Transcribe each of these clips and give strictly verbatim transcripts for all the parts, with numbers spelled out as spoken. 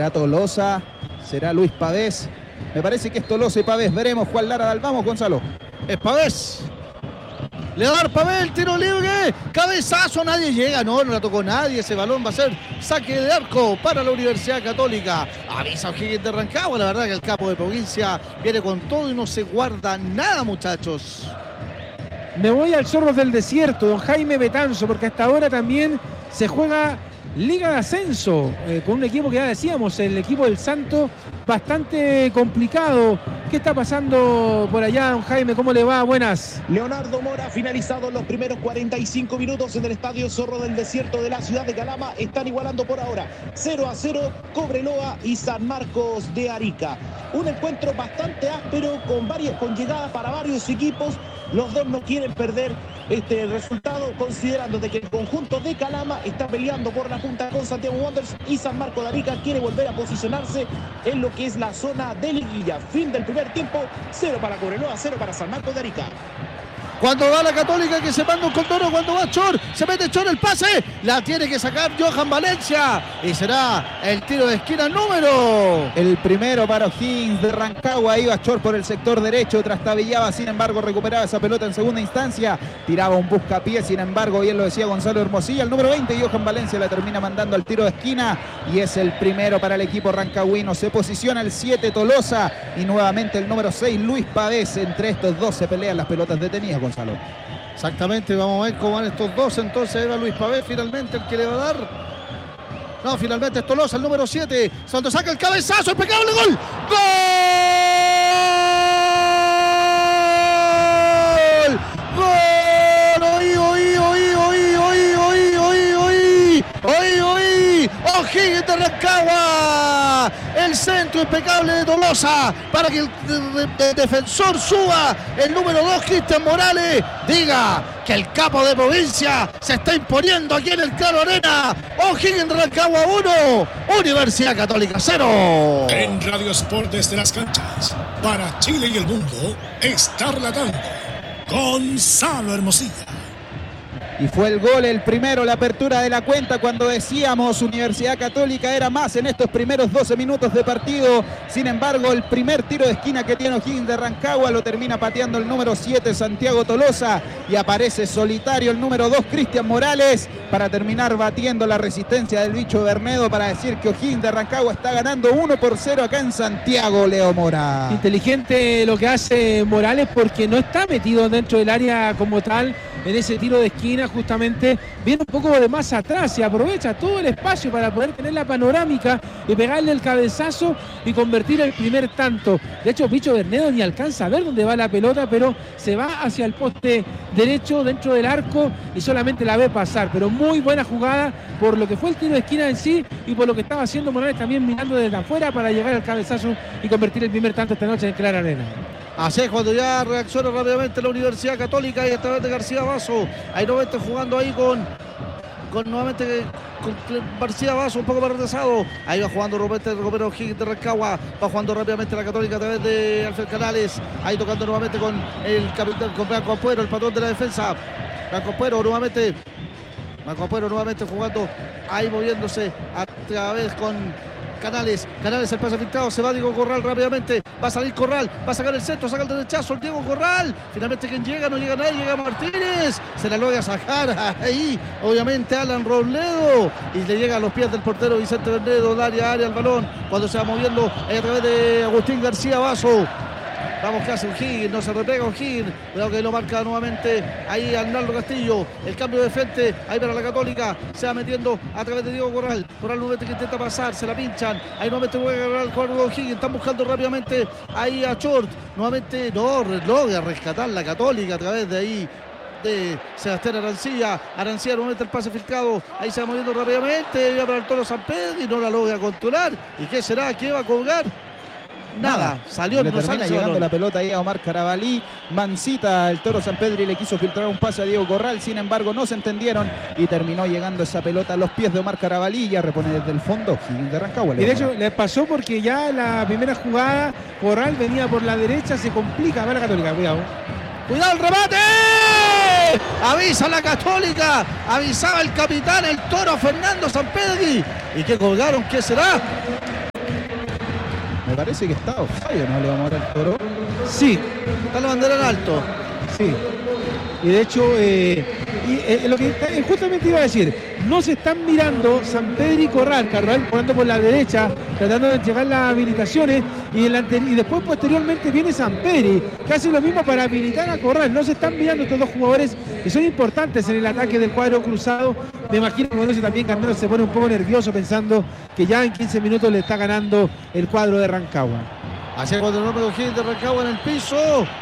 ¿Será Tolosa? ¿Será Luis Pavés? Me parece que es Tolosa y Pavés. Veremos. Juan Lara, vamos, Gonzalo. Es Pavés. Le va a dar Pavés, el tiro libre. Cabezazo, nadie llega. No, no la tocó nadie. Ese balón va a ser saque de arco para la Universidad Católica. Avisa O'Higgins de Rancagua. La verdad que el capo de provincia viene con todo y no se guarda nada, muchachos. Me voy al Zorros del Desierto, don Jaime Betanzo, porque hasta ahora también se juega Liga de Ascenso, eh, con un equipo que ya decíamos, el equipo del Santo, bastante complicado. ¿Qué está pasando por allá, don Jaime? ¿Cómo le va? Buenas. Leonardo Mora, finalizado los primeros cuarenta y cinco minutos en el Estadio Zorro del Desierto de la ciudad de Calama. Están igualando por ahora cero a cero Cobreloa y San Marcos de Arica. Un encuentro bastante áspero, con, varias, con llegada para varios equipos. Los dos no quieren perder este resultado, considerando de que el conjunto de Calama está peleando por la punta con Santiago Wanderers y San Marcos de Arica quiere volver a posicionarse en lo que es la zona de liguilla. Fin del primer tiempo, cero para Cobreloa, cero para San Marcos de Arica. Cuando va la Católica, que se manda un condoro, cuando va Chor, se mete Chor, el pase, la tiene que sacar Johan Valencia y será el tiro de esquina número. El primero para O'Higgins de Rancagua, iba Chor por el sector derecho, trastabillaba, sin embargo recuperaba esa pelota en segunda instancia, tiraba un buscapié, sin embargo, bien lo decía Gonzalo Hermosilla, el número veinte, Johan Valencia la termina mandando al tiro de esquina y es el primero para el equipo rancagüino. Se posiciona el siete Tolosa y nuevamente el número seis Luis Pavés. Entre estos dos se pelean las pelotas detenidas, Gonzalo. Exactamente, vamos a ver cómo van estos dos. Entonces era Luis Pavés finalmente el que le va a dar. No, finalmente es Tolosa, el número siete. Cuando saca el cabezazo, impecable, gol. ¡Gol! ¡Gol! ¡Oí, oí, oí, oí, oí, oí, oí, oí! ¡Oí, oí! O'Higgins de Rancagua. El centro impecable de Tolosa para que el de, de, defensor suba. El número dos, Cristian Morales, diga que el capo de provincia se está imponiendo aquí en el Claro Arena. O'Higgins de Rancagua uno, Universidad Católica cero. En Radio Sport desde las canchas, para Chile y el mundo, está relatando Gonzalo Hermosilla. Y fue el gol, el primero, la apertura de la cuenta cuando decíamos Universidad Católica era más en estos primeros doce minutos de partido. Sin embargo, el primer tiro de esquina que tiene O'Higgins de Rancagua lo termina pateando el número siete, Santiago Tolosa, y aparece solitario el número dos, Cristian Morales, para terminar batiendo la resistencia del bicho Bernedo para decir que O'Higgins de Rancagua está ganando uno por cero acá en Santiago, Leo Mora. Inteligente lo que hace Morales porque no está metido dentro del área como tal en ese tiro de esquina, justamente viene un poco de más atrás y aprovecha todo el espacio para poder tener la panorámica y pegarle el cabezazo y convertir el primer tanto. De hecho, Bicho Bernedo ni alcanza a ver dónde va la pelota, pero se va hacia el poste derecho dentro del arco y solamente la ve pasar. Pero muy buena jugada por lo que fue el tiro de esquina en sí y por lo que estaba haciendo Morales también mirando desde afuera para llegar al cabezazo y convertir el primer tanto esta noche en Clara Arena. Así es, cuando ya reacciona rápidamente la Universidad Católica y a través de García Vaso. Ahí nuevamente jugando ahí con, con nuevamente con García Vaso un poco más retrasado. Ahí va jugando nuevamente recupera O'Higgins de Rancagua. Va jugando rápidamente la Católica a través de Alfred Canales. Ahí tocando nuevamente con el capitán, con Blanco Ampuero, el patrón de la defensa. Blanco Ampuero nuevamente. Blanco Ampuero nuevamente jugando ahí moviéndose a través con Canales, Canales el pase filtrado, se va Diego Corral rápidamente, va a salir Corral, va a sacar el centro, saca el derechazo, el Diego Corral, finalmente quien llega, no llega nadie, llega Martínez, se la logra sacar ahí, obviamente Alan Robledo, y le llega a los pies del portero Vicente Bernedo, área, área, el balón, cuando se va moviendo a través de Agustín García Vaso. Vamos que hace O'Higgins, no se repega O'Higgins, cuidado que lo marca nuevamente ahí Arnaldo Castillo, el cambio de frente, ahí para la Católica, se va metiendo a través de Diego Corral, Corral nuevamente que intenta pasar, se la pinchan, ahí nuevamente juega Corral, el jugador de O'Higgins, están buscando rápidamente ahí a Chort, nuevamente no, logra rescatar la Católica a través de ahí de Sebastián Arancilla, Arancilla nuevamente el pase filtrado, ahí se va moviendo rápidamente, ya para el Toro San Pedro y no la logra controlar, ¿y qué será? ¿Qué va a colgar? Nada, salió, le no termina sale llegando balón. la pelota ahí a Omar Carabalí, Mancita, el Toro San Pedro, y le quiso filtrar un pase a Diego Corral, sin embargo no se entendieron y terminó llegando esa pelota a los pies de Omar Carabalí, ya repone desde el fondo O'Higgins de Rancagua. Y de hecho le pasó porque ya en la primera jugada Corral venía por la derecha, se complica para la Católica, cuidado. ¡Cuidado el remate! Avisa la Católica, avisaba el capitán, el Toro Fernando Sampedri. ¿Y qué colgaron? ¿Qué será? Me parece que está offside, ¿no, Leo Mora el Toro? Sí. Está la bandera en alto. Sí. Y de hecho, eh, y, eh, lo que eh, justamente iba a decir, no se están mirando San Pedro y Corral, Corral jugando por la derecha, tratando de llegar las habilitaciones, y, el ante, y después posteriormente viene San Pedro, que hace lo mismo para habilitar a Corral. No se están mirando estos dos jugadores que son importantes en el ataque del cuadro cruzado. Me imagino que con eso también Carmelo se pone un poco nervioso pensando que ya en quince minutos le está ganando el cuadro de Rancagua. Hacia el cuadro número O'Higgins de Rancagua en el piso.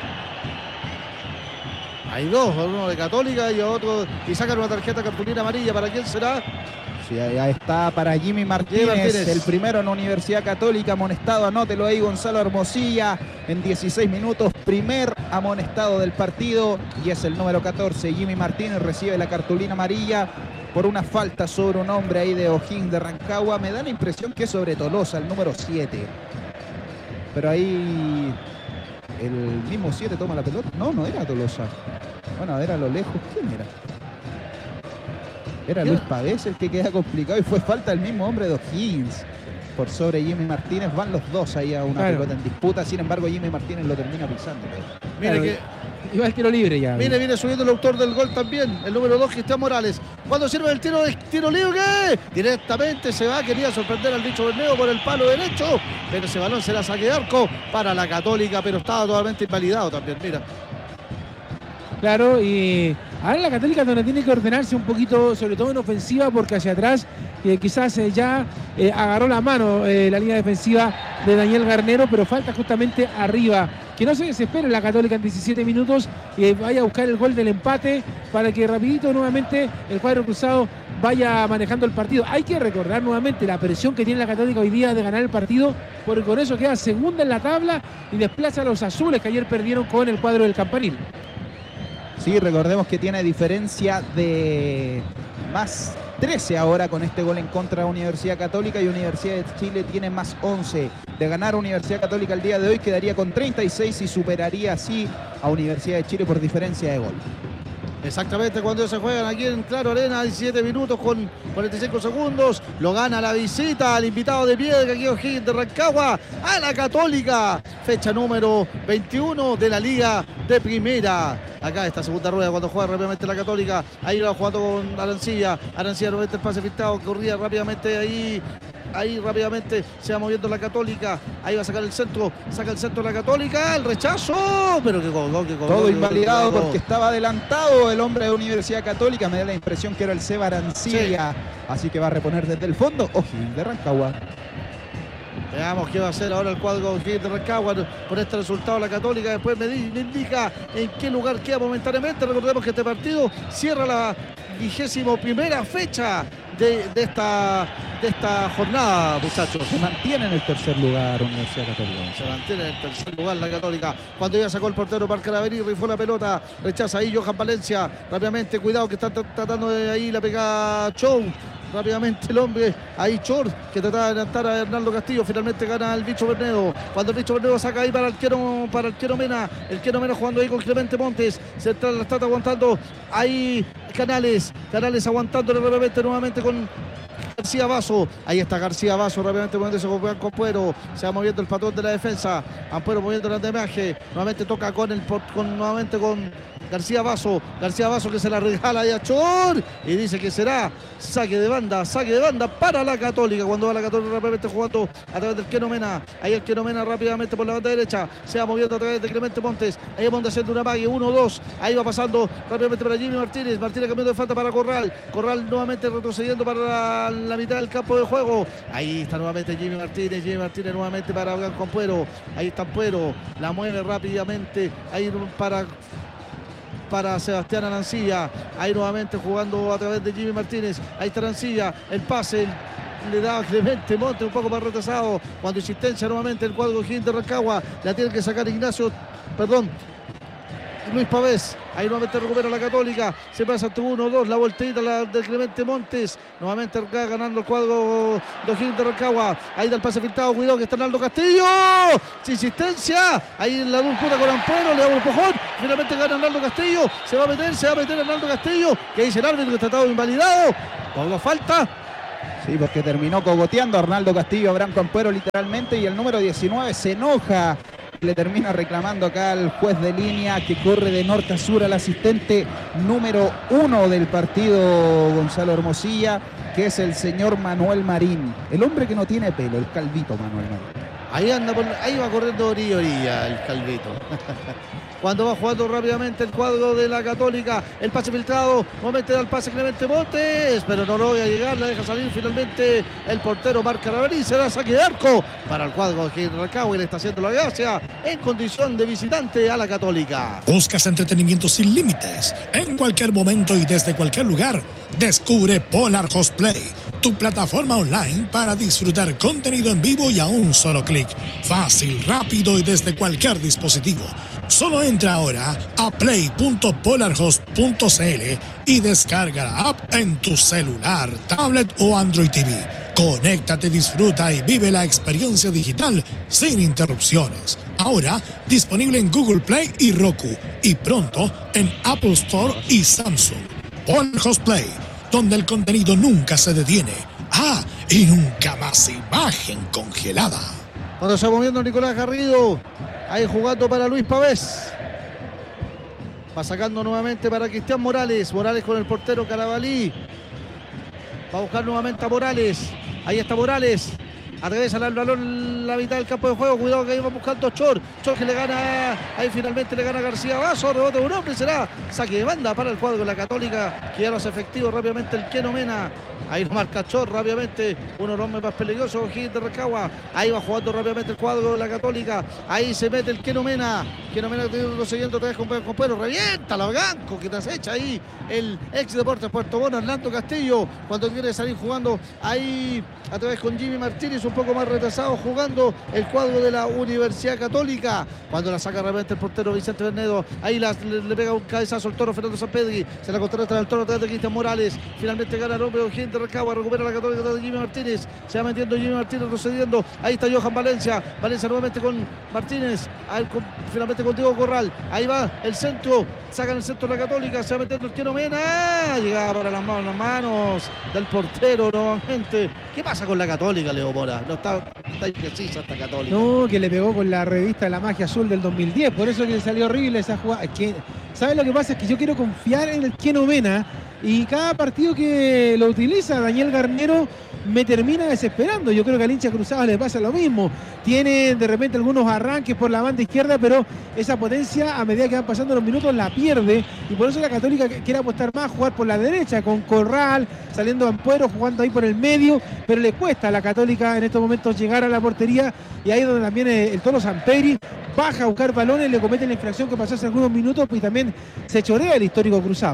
Hay dos, uno de Católica y otro, y sacan una tarjeta cartulina amarilla. ¿Para quién será? Sí, ahí está para Jimmy Martínez, Jimmy Martínez, el primero en Universidad Católica, amonestado, anótelo ahí Gonzalo Hermosilla, en dieciséis minutos, primer amonestado del partido, y es el número catorce, Jimmy Martínez recibe la cartulina amarilla por una falta sobre un hombre ahí de O'Higgins de Rancagua. Me da la impresión que es sobre Tolosa, el número siete, pero ahí el mismo siete toma la pelota. No, no era Tolosa. Bueno, a ver a lo lejos, ¿quién era? Era Luis Pavés el que queda complicado y fue falta del mismo hombre de O'Higgins por sobre Jimmy Martínez. Van los dos ahí a una claro. pelota en disputa, sin embargo Jimmy Martínez lo termina pisando. Mire claro, que iba al tiro libre ya. Viene, viene subiendo el autor del gol también, el número dos, Cristian Morales. Cuando sirve el tiro de tiro libre, directamente se va, quería sorprender al bicho Bermeo por el palo derecho, pero ese balón será saque de arco para la Católica, pero estaba totalmente invalidado también, mira. Claro, y ahora la Católica donde tiene que ordenarse un poquito, sobre todo en ofensiva, porque hacia atrás eh, quizás eh, ya eh, agarró la mano eh, la línea defensiva de Daniel Garnero, pero falta justamente arriba. Que no se desespere la Católica en diecisiete minutos y eh, vaya a buscar el gol del empate para que rapidito nuevamente el cuadro cruzado vaya manejando el partido. Hay que recordar nuevamente la presión que tiene la Católica hoy día de ganar el partido, porque con eso queda segunda en la tabla y desplaza a los azules que ayer perdieron con el cuadro del Campanil. Sí, recordemos que tiene diferencia de más trece ahora con este gol en contra de Universidad Católica, y Universidad de Chile tiene más once. De ganar Universidad Católica el día de hoy quedaría con treinta y seis y superaría así a Universidad de Chile por diferencia de gol. Exactamente, cuando se juegan aquí en Claro Arena, diecisiete minutos con cuarenta y cinco segundos, lo gana la visita al invitado de piedra, aquí O'Higgins de Rancagua, a la Católica, fecha número veintiuno de la Liga de Primera. Acá esta segunda rueda cuando juega rápidamente la Católica, ahí va jugando con Arancilla, Arancilla nuevamente el pase pintado, corría rápidamente ahí. Ahí rápidamente se va moviendo la Católica. Ahí va a sacar el centro. Saca el centro la Católica. El rechazo. Pero que colgó, que colgó. Todo que invalidado colgó. Porque estaba adelantado el hombre de Universidad Católica. Me da la impresión que era el Seba Arancilla. Sí. Así que va a reponer desde el fondo O'Higgins de Rancagua. Veamos qué va a hacer ahora el cuadro de Rancagua por este resultado la Católica. Después me indica en qué lugar queda momentáneamente. Recordemos que este partido cierra la vigésimo primera fecha de, de, esta, de esta jornada, muchachos. Se mantiene en el tercer lugar Universidad Católica. Se mantiene en el tercer lugar la Católica. Cuando ya sacó el portero Parker Averí, rifó la pelota, rechaza ahí Johan Valencia. Rápidamente, cuidado que está tratando de ahí la pegada Chow. Rápidamente el hombre, ahí Chor, que trataba de adelantar a Hernando Castillo, finalmente gana el bicho Bernedo. Cuando el bicho Bernedo saca ahí para el Quiero, para el Quiero Mena, el Quiero Mena jugando ahí con Clemente Montes, central la está aguantando, ahí Canales, Canales aguantándole rápidamente nuevamente con García Vaso, ahí está García Vaso rápidamente moviéndose con Ampuero, se va moviendo el patrón de la defensa, Ampuero moviendo el andamiaje, nuevamente toca con el con, nuevamente con García Vaso, García Vaso que se la regala ahí a Chor y dice que será saque de banda, saque de banda para la Católica, cuando va la Católica rápidamente jugando a través del Quiero Mena, ahí el Quiero Mena rápidamente por la banda derecha, se va moviendo a través de Clemente Montes, ahí Montes haciendo una pague, uno dos, ahí va pasando rápidamente para Jimmy Martínez, Martínez cambiando de falta para Corral, Corral nuevamente retrocediendo para la, la mitad del campo de juego, ahí está nuevamente Jimmy Martínez, Jimmy Martínez nuevamente para Blanco Ampuero, ahí está Ampuero, la mueve rápidamente, ahí para para Sebastián Arancilla, ahí nuevamente jugando a través de Jimmy Martínez, ahí está Arancilla, el pase, el, le da Clemente Monte un poco más retrasado, cuando insistencia nuevamente el cuadro O'Higgins de Rancagua, la tiene que sacar Ignacio, perdón, Luis Pavés, ahí nuevamente recupera la Católica, se pasa ante uno dos, la volterita la de Clemente Montes, nuevamente ganando el cuadro de O'Higgins de Rancagua, ahí da el pase filtrado, cuidado que está Arnaldo Castillo, sin insistencia, ahí en la disputa con Ampuero, le da un empujón, finalmente gana Arnaldo Castillo, se va a meter, se va a meter Arnaldo Castillo, que dice el árbitro que está todo invalidado, todo falta. Sí, Sí, porque terminó cogoteando a Arnaldo Castillo, a Branco Ampuero literalmente, y el número diecinueve se enoja. Le termina reclamando acá al juez de línea que corre de norte a sur al asistente número uno del partido, Gonzalo Hermosilla, que es el señor Manuel Marín. El hombre que no tiene pelo, el calvito Manuel Marín. Ahí anda, por, ahí va corriendo orilla orilla el calvito. Cuando va jugando rápidamente el cuadro de la Católica, el pase filtrado, momento del pase Clemente Montes, pero no logra llegar, la deja salir finalmente el portero Marc Carabalí, será saque de arco para el cuadro de Rancagua y le está haciendo la gracia en condición de visitante a la Católica. ¿Buscas entretenimiento sin límites? En cualquier momento y desde cualquier lugar, descubre Polar Host Play, tu plataforma online para disfrutar contenido en vivo y a un solo clic. Fácil, rápido y desde cualquier dispositivo. Solo entra ahora a play punto polarhost punto c l y descarga la app en tu celular, tablet o Android T V. Conéctate, disfruta y vive la experiencia digital sin interrupciones. Ahora disponible en Google Play y Roku y pronto en Apple Store y Samsung. Polarhost Play, donde el contenido nunca se detiene. Ah, y nunca más imagen congelada. Cuando se va moviendo Nicolás Garrido, ahí jugando para Luis Pavés. Va sacando nuevamente para Cristian Morales. Morales con el portero Carabalí. Va a buscar nuevamente a Morales. Ahí está Morales. Atraviesa el balón en la mitad del campo de juego. Cuidado que ahí va buscando Chor. Chor que le gana. Ahí finalmente le gana García Vaso. Rebote de un hombre. Será saque de banda para el cuadro de la Católica, que ya lo hace efectivo rápidamente el Keno Mena. Ahí lo marca Chor rápidamente. Uno de los hombres más peligrosos, O'Higgins de Rancagua. Ahí va jugando rápidamente el cuadro de la Católica. Ahí se mete el Keno Mena. Keno Mena lo siguiente otra vez con Pedro. Revienta la Ganco que te acecha ahí el ex Deportes Puerto Bono, Hernando Castillo, cuando quiere salir jugando ahí a través con Jimmy Martínez, un poco más retrasado jugando el cuadro de la Universidad Católica. Cuando la saca realmente el portero Vicente Bernedo, ahí la, le, le pega un cabezazo al toro Fernando Sampedri, se la contrata al toro atrás de Cristian Morales. Finalmente gana el hombre O'Higgins de Rancagua, recupera la Católica de Jimmy Martínez, se va metiendo Jimmy Martínez procediendo. Ahí está Johan Valencia, Valencia nuevamente con Martínez, ahí con, finalmente con Diego Corral. Ahí va el centro, sacan el centro de la Católica, se va metiendo el Keno Mena, llegaba para las manos, las manos del portero nuevamente. ¿Qué pasa con la Católica, Leo Mora? No está, está imprecisa esta Católica. No, que le pegó con la revista de la Magia Azul del dos mil diez, por eso que le salió horrible esa jugada. Que, ¿sabes lo que pasa? Es que yo quiero confiar en el Keno Mena y cada partido que lo utiliza Daniel Garnero me termina desesperando. Yo creo que al hincha cruzado le pasa lo mismo. Tiene de repente algunos arranques por la banda izquierda, pero esa potencia a medida que van pasando los minutos la pierde, y por eso la Católica quiere apostar más, jugar por la derecha con Corral, saliendo Ampuero, jugando ahí por el medio, pero le cuesta a la Católica en estos momentos llegar a la portería, y ahí donde también el Toro Sampedri baja a buscar balones, le comete la infracción que pasó hace algunos minutos y también se chorea el histórico cruzado.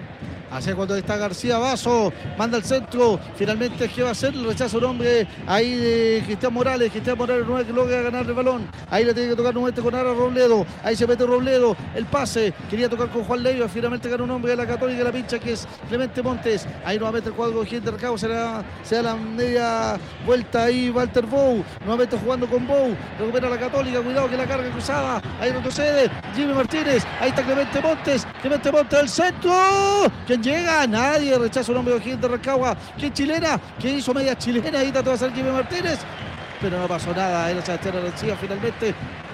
Así es cuando está García Vaso, manda el centro, finalmente ¿qué va a hacer? El rechazo un hombre ahí de Cristian Morales, Cristian Morales no es que logra ganar el balón, ahí le tiene que tocar nuevamente con Ara Robledo, ahí se mete Robledo, el pase, quería tocar con Juan Leiva, finalmente gana un hombre de la Católica, la pincha que es Clemente Montes, ahí nuevamente el cuadro de Rancagua, se da, se da la media vuelta ahí Walter Bou, nuevamente jugando con Bou, recupera la Católica, cuidado que la carga cruzada, ahí retrocede, Jimmy Martínez, ahí está Clemente Montes, Clemente Montes del centro, ¿quién llega? Nadie, rechaza un hombre de O'Higgins de Rancagua, que chilena, que hizo media chilena, ahí trató de hacer Jimmy Martínez, pero no pasó nada, era Sebastián Arancía finalmente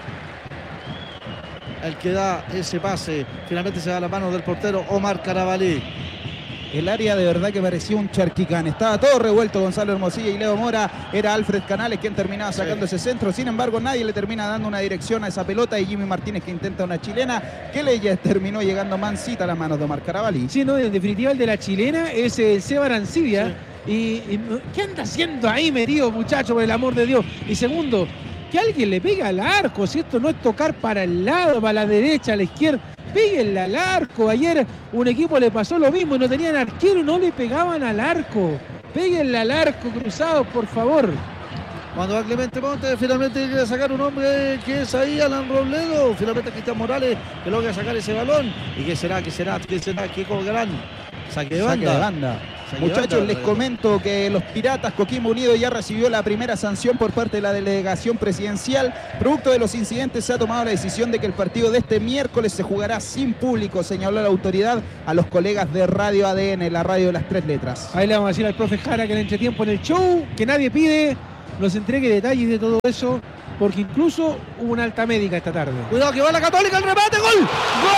el que da ese pase, finalmente se da a la mano del portero Omar Carabalí. El área de verdad que parecía un charquicán. Estaba todo revuelto Gonzalo Hermosilla y Leo Mora. Era Alfred Canales quien terminaba sacando sí. ese centro. Sin embargo, nadie le termina dando una dirección a esa pelota. Y Jimmy Martínez que intenta una chilena que le ya terminó llegando mansita a las manos de Omar Carabalí. Sí, no, en definitiva el de la chilena es el Seba Arancibia. Sí. Y, y ¿qué anda haciendo ahí metido, muchacho, por el amor de Dios? Y segundo, que alguien le pega al arco. Si esto no es tocar para el lado, para la derecha, a la izquierda. Péguenle al arco. Ayer un equipo le pasó lo mismo y no tenían arquero y no le pegaban al arco. Péguenle al arco, cruzados, por favor. Cuando va Clemente Montes, finalmente quiere sacar un hombre que es ahí, Alan Robledo. Finalmente Cristian Morales que logra sacar ese balón. ¿Y qué será? ¿Qué será? ¿Qué será? ¿Qué colgarán? Saque de banda. Saque de banda. Muchachos, les comento que los Piratas Coquimbo Unido ya recibió la primera sanción por parte de la delegación presidencial. Producto de los incidentes se ha tomado la decisión de que el partido de este miércoles se jugará sin público, señaló la autoridad a los colegas de Radio A D N, la radio de las tres letras. Ahí le vamos a decir al profe Jara que en el entretiempo en el show, que nadie pide, nos entregue detalles de todo eso, porque incluso hubo una alta médica esta tarde. Cuidado que va la Católica, el remate, gol. ¡Gol!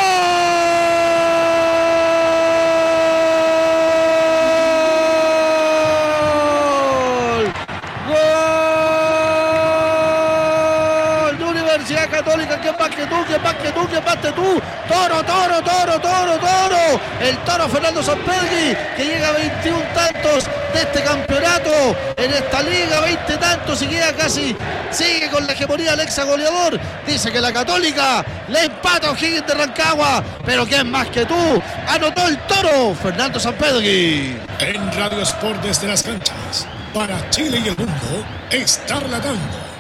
Católica, que más que tú, que más que tú, que más que tú. Toro, toro, toro, toro, toro. El Toro Fernando Sampedri, que llega a veintiún tantos de este campeonato en esta liga, veinte tantos y queda casi, sigue con la hegemonía del ex goleador. Dice que la Católica le empata a O'Higgins de Rancagua, pero que es más que tú. Anotó el Toro Fernando Sampedri. En Radio Sport desde las canchas, para Chile y el mundo, está relatando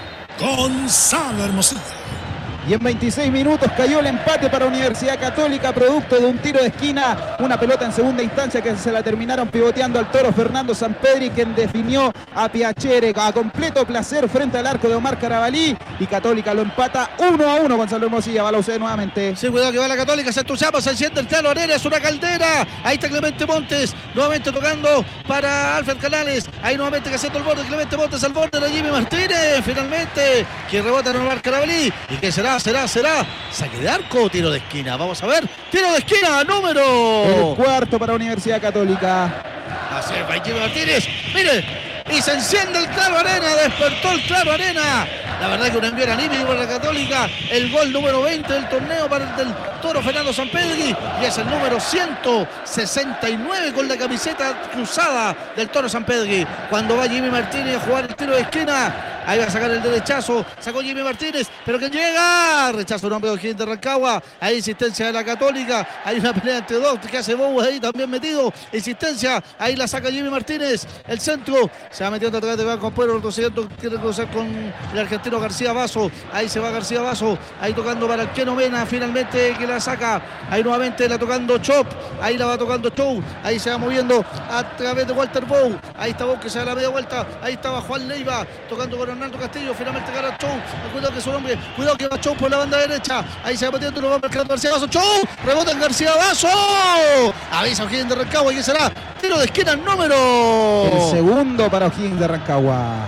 Gonzalo Hermosillo. Y en veintiséis minutos cayó el empate para Universidad Católica, producto de un tiro de esquina, una pelota en segunda instancia que se la terminaron pivoteando al Toro Fernando Sampedri, quien definió a Piacere a completo placer frente al arco de Omar Carabalí, y Católica lo empata uno a uno. Gonzalo Hermosilla, va a la U C nuevamente. Sí, cuidado que va la Católica, se entusiasma, se enciende el claro arena, es una caldera. Ahí está Clemente Montes, nuevamente tocando para Alfred Canales. Ahí nuevamente que haciendo el borde, Clemente Montes al borde de Jimmy Martínez, finalmente, que rebota en Omar Carabalí, y que será será, será saque de arco o tiro de esquina. Vamos a ver, tiro de esquina, número el cuarto para Universidad Católica. Así es, Jimmy Martínez, mire, y se enciende el Claro Arena, despertó el Claro Arena. La verdad que un envío anímico para la Católica, el gol número veinte del torneo para el del Toro Fernando Sampedri, y es el número ciento sesenta y nueve con la camiseta cruzada del Toro Sampedri. Cuando va Jimmy Martínez a jugar el tiro de esquina, ahí va a sacar el derechazo, sacó Jimmy Martínez, pero que llega, rechazo un hombre de O'Higgins de Rancagua, hay insistencia de la Católica, hay una pelea entre dos, que hace Bobo ahí también metido, insistencia, ahí la saca Jimmy Martínez, el centro, se va metiendo a través de Banco Pueblo, retrocediendo, quiere cruzar con el argentino García Vaso, ahí se va García Vaso, ahí tocando para el Keno Mena, finalmente que la saca, ahí nuevamente la tocando Chop, ahí la va tocando Chou, ahí se va moviendo a través de Walter Bow, ahí está Bow que se da la media vuelta, ahí estaba Juan Leiva, tocando con Hernando Castillo, finalmente gana Chou, cuidado que su hombre, cuidado que va Chou por la banda derecha, ahí se va metiendo, lo va marcando García Vaso, Chou, rebota en García Vaso, avisa O'Higgins de Rancagua, y que será tiro de esquina número el segundo para O'Higgins de Rancagua.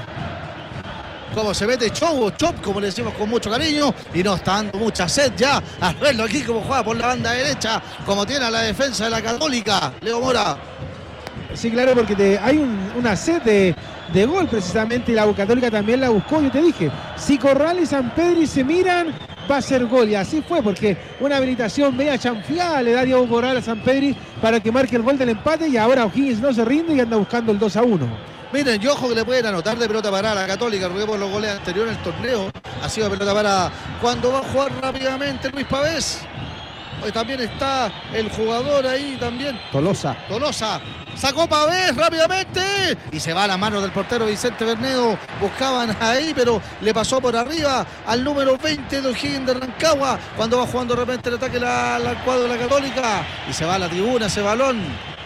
Como se mete Chou, Chop, como le decimos con mucho cariño, y no está dando mucha sed ya al verlo aquí como juega por la banda derecha, como tiene a la defensa de la Católica, Leo Mora. Sí, claro, porque te, hay un, una sed de, de gol precisamente, y la Católica también la buscó. Yo te dije, si Corral y Sampedri se miran, va a ser gol, y así fue, porque una habilitación media chanfleada le da Diego Corral a Sampedri para que marque el gol del empate, y ahora O'Higgins no se rinde y anda buscando el dos a uno. Miren, y ojo que le pueden anotar de pelota parada a la Católica, recordemos los goles anteriores del torneo, ha sido pelota parada. Cuando va a jugar rápidamente Luis Pavés, hoy también está el jugador ahí también. Tolosa. Tolosa. Sacó Pavés rápidamente y se va a la mano del portero Vicente Bernedo. Buscaban ahí, pero le pasó por arriba al número veinte de O'Higgins de Rancagua. Cuando va jugando de repente el ataque la, la cuadro de la Católica y se va a la tribuna ese balón.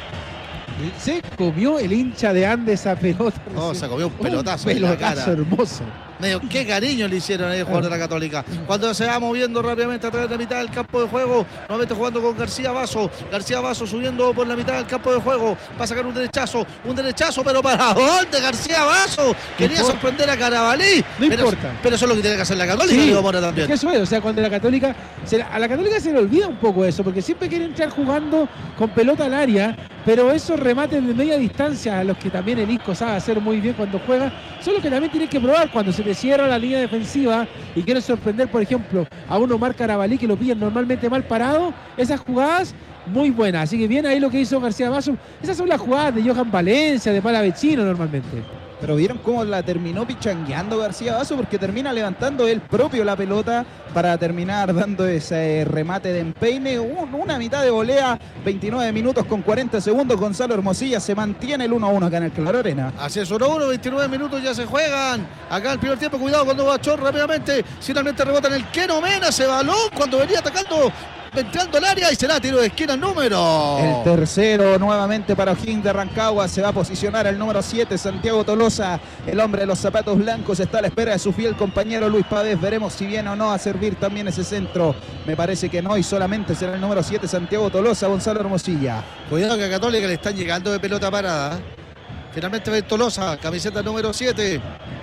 Se comió el hincha de Andes a pelota. No, se comió un pelotazo. Un en la pelotazo cara. hermoso. Medio, qué cariño le hicieron ahí al jugador de la Católica. Cuando se va moviendo rápidamente a través de la mitad del campo de juego, nuevamente jugando con García Vaso. García Vaso subiendo por la mitad del campo de juego. Va a sacar un derechazo, un derechazo, pero ¿para dónde García Vaso? Quería no sorprender a Carabalí. No pero, importa. Pero eso es lo que tiene que hacer la Católica, sí, digo Mora también. Es que eso es, o sea, cuando la Católica, se la, a la Católica se le olvida un poco eso, porque siempre quiere entrar jugando con pelota al área, pero esos remates de media distancia, a los que también el Isco sabe hacer muy bien cuando juega, son los que también tienes que probar cuando se te cierra la línea defensiva y quieres sorprender, por ejemplo, a un Omar Carabalí que lo pillan normalmente mal parado. Esas jugadas muy buenas, así que bien ahí lo que hizo García Vaso. Esas son las jugadas de Johan Valencia, de Palavecino normalmente. Pero vieron cómo la terminó pichangueando García Vaso, porque termina levantando él propio la pelota para terminar dando ese remate de empeine. Una mitad de volea, veintinueve minutos con cuarenta segundos. Gonzalo Hermosilla, se mantiene el uno a uno acá en el Claro Arena. Así es, uno a uno, veintinueve minutos ya se juegan. Acá el primer tiempo, cuidado cuando va Chor rápidamente. Finalmente rebota en el Keno Mena, ese balón cuando venía atacando entrando al área y será tiro de esquina el número. El tercero nuevamente para O'Higgins de Rancagua. Se va a posicionar el número siete, Santiago Tolosa. El hombre de los zapatos blancos está a la espera de su fiel compañero Luis Pávez. Veremos si viene o no a servir también ese centro. Me parece que no, y solamente será el número siete, Santiago Tolosa. Gonzalo Hermosilla. Cuidado que a Católica le están llegando de pelota parada. Finalmente ve Tolosa, camiseta número siete.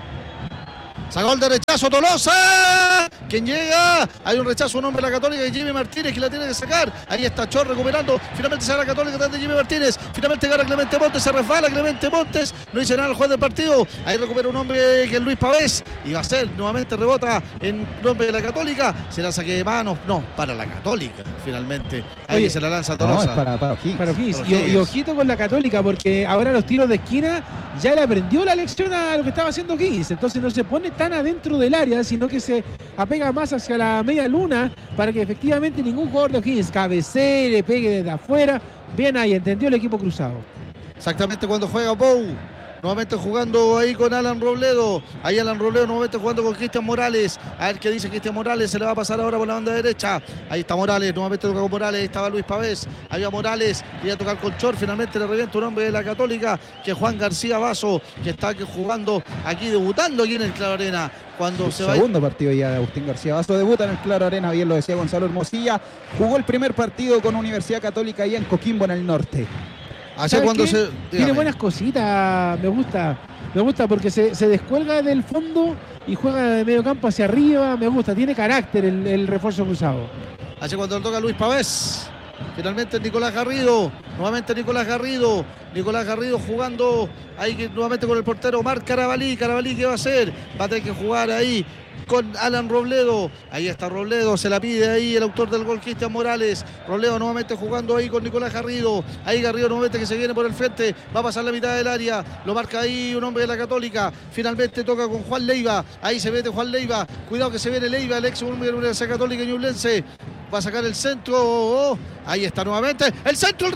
Sacó el de rechazo Tolosa. ¿Quién llega? Hay un rechazo, un hombre de la Católica, y Jimmy Martínez, que la tiene que sacar. Ahí está Chor recuperando. Finalmente se va la Católica detrás de Jimmy Martínez. Finalmente gana Clemente Montes. Se resbala Clemente Montes. No dice nada el juez del partido. Ahí recupera un hombre que es Luis Pavés. Y va a ser nuevamente rebota en nombre de la Católica. Se la saque de manos. No, para la Católica. Finalmente. Ahí Oye, se la lanza Tolosa. No, es para, para O'Higgins. Para O'Higgins. Para Y, O'Higgins. y ojito con la Católica, porque ahora los tiros de esquina ya le aprendió la lección a lo que estaba haciendo O'Higgins. Entonces no se pone tan adentro del área, sino que se apega más hacia la media luna para que efectivamente ningún jugador de O'Higgins cabecee, le pegue desde afuera. Bien ahí, entendió el equipo cruzado. Exactamente cuando juega Bou. Nuevamente jugando ahí con Alan Robledo. Ahí Alan Robledo nuevamente jugando con Cristian Morales. A ver qué dice Cristian Morales. Se le va a pasar ahora por la banda derecha. Ahí está Morales. Nuevamente toca con Morales. Ahí estaba Luis Pavés. Ahí va Morales. Quería tocar con Chor. Finalmente le revienta un hombre de la Católica, que es Juan García Vaso, que está jugando aquí, debutando aquí en el Claro Arena. Cuando se va. Segundo partido ya de Agustín García Vaso. Debuta en el Claro Arena, bien lo decía Gonzalo Hermosilla. Jugó el primer partido con Universidad Católica allá en Coquimbo, en el norte. Allá cuando qué? se. Tiene dígame. buenas cositas, me gusta. Me gusta porque se, se descuelga del fondo y juega de medio campo hacia arriba. Me gusta, tiene carácter el, el refuerzo cruzado. Allá cuando le toca a Luis Pavés. Finalmente Nicolás Garrido. Nuevamente Nicolás Garrido. Nicolás Garrido jugando ahí que, nuevamente con el portero Omar Carabalí. Carabalí, ¿qué va a hacer? Va a tener que jugar ahí con Alan Robledo. Ahí está Robledo, se la pide ahí el autor del gol, Cristian Morales. Robledo nuevamente jugando ahí con Nicolás Garrido. Ahí Garrido nuevamente que se viene por el frente. Va a pasar la mitad del área. Lo marca ahí un hombre de la Católica. Finalmente toca con Juan Leiva. Ahí se mete Juan Leiva. Cuidado que se viene Leiva, el ex hombre de la Universidad Católica Ñublense. Va a sacar el centro. Oh, ahí está nuevamente. El centro, el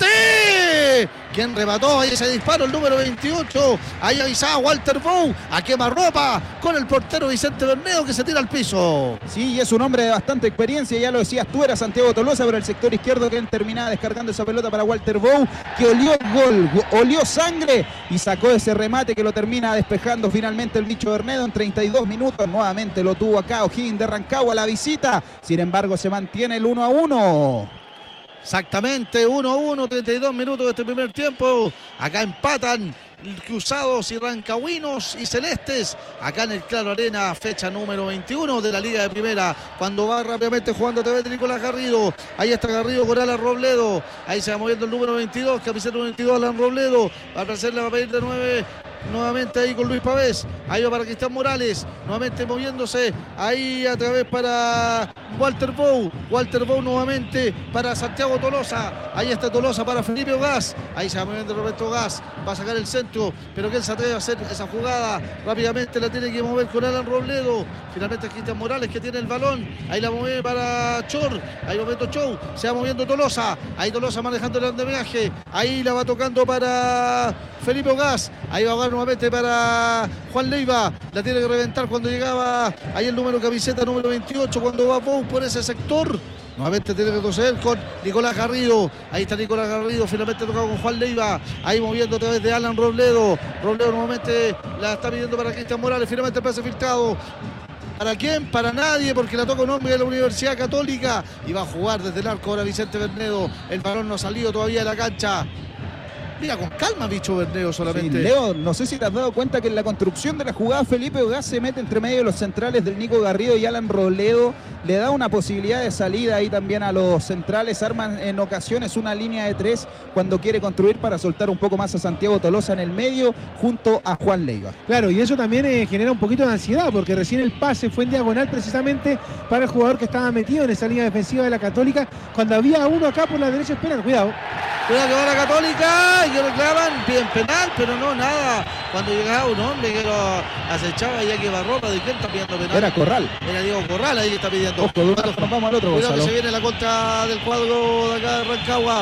remate. ¿Quién remató? Ahí ese disparo, el número veintiocho. Ahí avisaba Walter Bou a quemarropa con el portero Vicente Bermedo, que se tira al piso. Sí, y es un hombre de bastante experiencia, ya lo decías tú, era Santiago Tolosa, pero el sector izquierdo que él terminaba descargando esa pelota para Walter Bou, que olió gol, olió sangre y sacó ese remate que lo termina despejando finalmente el bicho Bermedo en treinta y dos minutos. Nuevamente lo tuvo acá O'Higgins de Rancagua a la visita, sin embargo se mantiene el uno a uno. Exactamente, uno a uno, treinta y dos minutos de este primer tiempo. Acá empatan cruzados y rancagüinos y celestes. Acá en el Claro Arena, fecha número veintiuno de la Liga de Primera. Cuando va rápidamente jugando a través de Nicolás Garrido. Ahí está Garrido con Alan Robledo. Ahí se va moviendo el número veintidós, camiseta número veintidós, Alan Robledo. Va a aparecerle, va a pedir de nueve. Nuevamente ahí con Luis Pavés. Ahí va para Cristian Morales. Nuevamente moviéndose. Ahí a través para Walter Bou. Walter Bou nuevamente para Santiago Tolosa. Ahí está Tolosa para Felipe Ogaz. Ahí se va moviendo Roberto Ogaz. Va a sacar el centro. Pero que él se atreve a hacer esa jugada. Rápidamente la tiene que mover con Alan Robledo. Finalmente Cristian Morales que tiene el balón. Ahí la mueve para Chor. Ahí momento Chou. Se va moviendo Tolosa. Ahí Tolosa manejando el andamiaje. Ahí la va tocando para Felipe Ogaz. Ahí va a jugar nuevamente para Juan Leiva. La tiene que reventar cuando llegaba ahí el número camiseta número veintiocho. Cuando va Bou por ese sector. Nuevamente tiene que retroceder con Nicolás Garrido. Ahí está Nicolás Garrido. Finalmente tocado con Juan Leiva. Ahí moviendo a través de Alan Robledo. Robledo nuevamente la está pidiendo para Cristian Morales. Finalmente el pase filtrado. ¿Para quién? Para nadie, porque la toca un hombre de la Universidad Católica. Y va a jugar desde el arco ahora Vicente Bernedo. El balón no ha salido todavía de la cancha. Mira, con calma, bicho Bernedo solamente. Sí, Leo, no sé si te has dado cuenta que en la construcción de la jugada Felipe Ogaz se mete entre medio de los centrales del Nico Garrido y Alan Robledo. Le da una posibilidad de salida ahí también a los centrales. Arman en ocasiones una línea de tres cuando quiere construir para soltar un poco más a Santiago Tolosa en el medio junto a Juan Leiva. Claro, y eso también eh, genera un poquito de ansiedad, porque recién el pase fue en diagonal precisamente para el jugador que estaba metido en esa línea defensiva de la Católica, cuando había uno acá por la derecha esperando. Cuidado. Cuidado que va la Católica y que reclaman, piden penal, pero no nada. Cuando llegaba un hombre que lo acechaba ya que Barropa, ¿de quién está pidiendo penal? Era Corral. Era Diego Corral ahí que está pidiendo. Ojo, de una nos vamos al otro, Cuidado Gonzalo. que se viene la contra del cuadro de acá de Rancagua.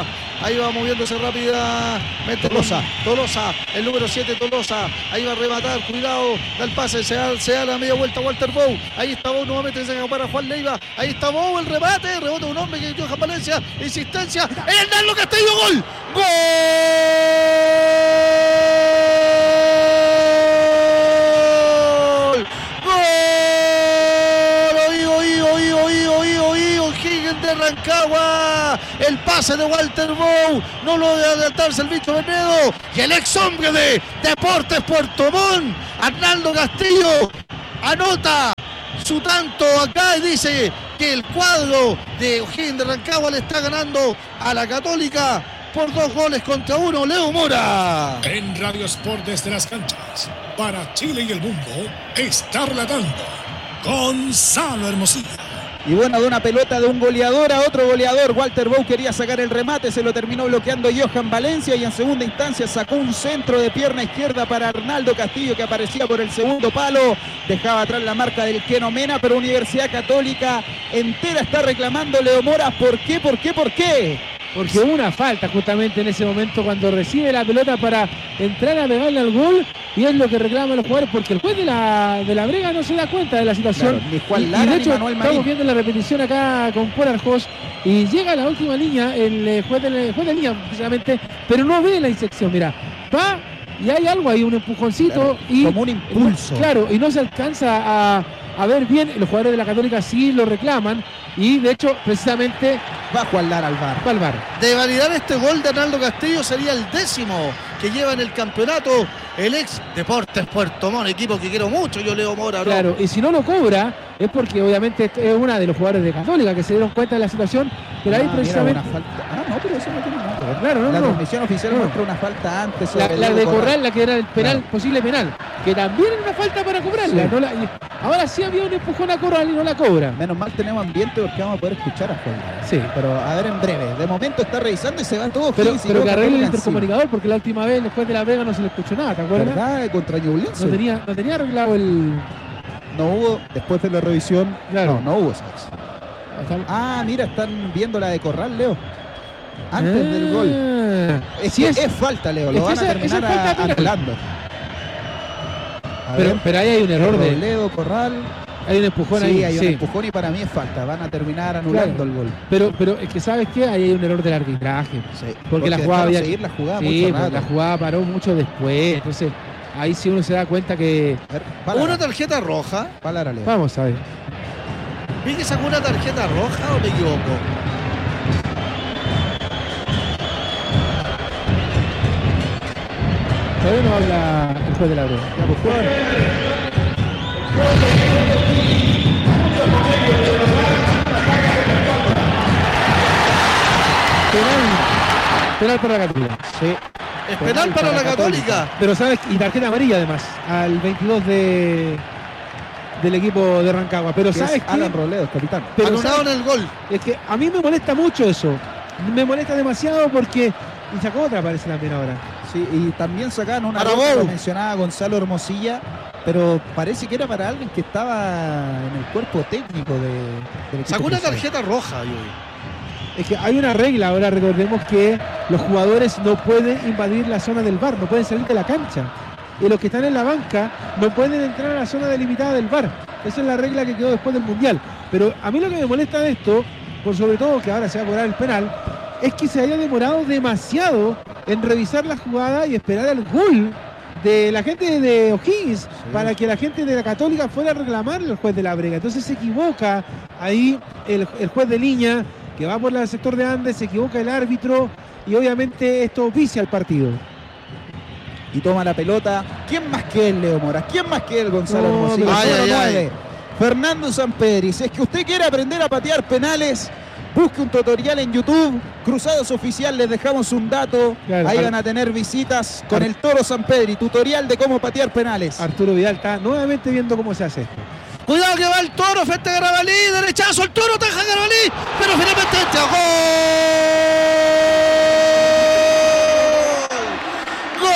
Ahí va moviéndose rápidamente Tolosa. Tolosa, el número siete Tolosa. Ahí va a rematar, cuidado, da el pase, se da, se da la media vuelta Walter Bou. Ahí está Bou nuevamente, se para Juan Leiva. Ahí está Bou, el remate, rebota un hombre que Johan Valencia, insistencia. Hernando Castillo, gol. ¡Gol! De Rancagua, el pase de Walter Bou, no lo debe adelantarse el bicho Venedo, y el ex hombre de Deportes Puerto Montt, Arnaldo Castillo, anota su tanto acá y dice que el cuadro de O'Higgins de Rancagua le está ganando a la Católica por dos goles contra uno. Leo Mora. En Radio Sport desde las canchas, para Chile y el mundo, está relatando Gonzalo Hermosillo. Y bueno, de una pelota de un goleador a otro goleador, Walter Bou quería sacar el remate, se lo terminó bloqueando Johan Valencia y en segunda instancia sacó un centro de pierna izquierda para Arnaldo Castillo que aparecía por el segundo palo, dejaba atrás la marca del Keno Mena, pero Universidad Católica entera está reclamando Leo Mora. ¿Por qué? ¿Por qué? ¿Por qué? Porque hubo una falta justamente en ese momento cuando recibe la pelota para entrar a pegarle al gol, y es lo que reclaman los jugadores, porque el juez de la, de la Brega no se da cuenta de la situación. Claro, ni Juan Lara, y, y de ni hecho Manuel Marín. Estamos viendo la repetición acá con Paul Arjos y llega a la última línea el eh, juez, de, el juez de línea precisamente, pero no ve la insección. Mira, va y hay algo ahí, un empujoncito, claro, y como un impulso. Claro, y no se alcanza a, a ver bien. Los jugadores de la Católica sí lo reclaman y de hecho precisamente va Juan Lara al VAR. Va al VAR. De validar este gol de Arnaldo Castillo sería el décimo que lleva en el campeonato el ex Deportes Puerto Montt, equipo que quiero mucho yo, Leo Mora, ¿no? Claro, y si no lo cobra es porque obviamente es una de los jugadores de Católica que se dieron cuenta de la situación, pero ah, ahí precisamente... Mira, falta... Ah, no, pero eso no tiene nada que ver. Claro, no, la no. transmisión oficial no. mostró una falta antes. La, la de Corral, la que era el penal, claro. posible penal, que también era una falta para cobrarla. Sí. No la, ahora sí había un empujón a Corral y no la cobra. Menos mal tenemos ambiente porque vamos a poder escuchar a Juan Lara. Sí. Pero a ver en breve. De momento está revisando y se va todo. Pero, físico, pero que arregle el encima. intercomunicador, porque la última vez después de la Vega no se le escuchó nada, ¿te acuerdas? ¿Verdad? Contra Ñublense. No tenía, no tenía arreglado el... No hubo, después de la revisión, Claro. no, no hubo sexo. Ah, mira, están viendo la de Corral, Leo. Antes ah, del gol. Es, sí que es, es falta, Leo. Lo es van esa, a terminar esa falta a, penal. anulando. A Pero, ver, pero ahí hay un error de... Robledo, Corral. Hay un empujón Sí, ahí. hay sí. un empujón y para mí es falta. Van a terminar anulando Claro. el gol. Pero, pero es que ¿sabes qué? Ahí hay un error del arbitraje. Sí, Porque, la dejaron jugada había... seguir la jugada sí, mucho porque rato. la jugada paró mucho después. Entonces, ahí sí uno se da cuenta que... A ver, Palara, Una tarjeta roja. Palara, Leo. Vamos a ver. ¿Vi que sacó una tarjeta roja o me equivoco? Todavía no habla el juez de la Brega. Ya, pues, jugador. Penal, penal para la Católica. Sí. Es penal para la Católica. Pero sabes, y tarjeta amarilla además, al veintidós de del equipo de Rancagua. Pero Que sabes es qué, Alan Robledo, capitán. pero Anulado en sabes- el gol. es que a mí me molesta mucho eso. Me molesta demasiado porque... Y sacó otra, parece también ahora. Sí, y también sacaron una Para roja, Bou. lo mencionaba Gonzalo Hermosilla, pero parece que era para alguien que estaba en el cuerpo técnico de, del equipo Sacó una cruceño. tarjeta roja, yo. Es que hay una regla ahora, recordemos que los jugadores no pueden invadir la zona del V A R, no pueden salir de la cancha. Y los que están en la banca no pueden entrar a la zona delimitada del V A R. Esa es la regla que quedó después del Mundial. Pero a mí lo que me molesta de esto, por sobre todo que ahora se va a cobrar el penal, es que se haya demorado demasiado en revisar la jugada y esperar el gol de la gente de O'Higgins sí. para que la gente de la Católica fuera a reclamarle al juez de la Brega. Entonces se equivoca ahí el, el juez de línea que va por el sector de Andes, se equivoca el árbitro y obviamente esto vicia el partido. Y toma la pelota. ¿Quién más que él, Leo Mora? ¿Quién más que él, Gonzalo No, Hermosillo? ay, Número ay, nueve, ay. Fernando Sampedri. Si es que usted quiere aprender a patear penales, busque un tutorial en YouTube. Cruzados Oficial, les dejamos un dato. Claro, Ahí Ar- van a tener visitas con el Toro Sampedri. Tutorial de cómo patear penales. Arturo Vidal está nuevamente viendo cómo se hace esto. Cuidado que va el Toro frente a Garabalí, derechazo, el Toro taja a Garabalí, pero finalmente entra. ¡Gol!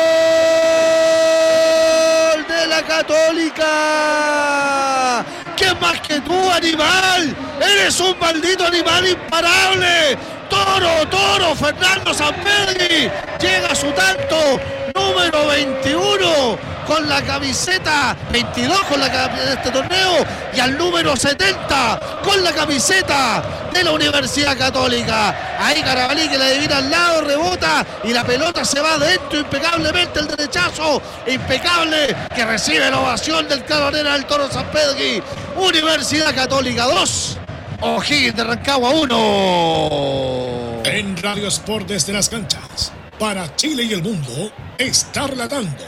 ¡Gol de la Católica! ¿Quién más que tú, animal. Eres un maldito animal imparable. Toro, toro, Fernando Sampedri. Llega a su tanto número veintiuno con la camiseta, veintidós con la camiseta de este torneo, y al número setenta con la camiseta de la Universidad Católica. Ahí Carabalí, que la adivina al lado, rebota y la pelota se va adentro impecablemente, el derechazo impecable que recibe la ovación del Caronera del Toro Sampedri. Universidad Católica dos, O'Higgins de Rancagua uno. En Radio Sport desde las canchas, para Chile y el mundo, está relatando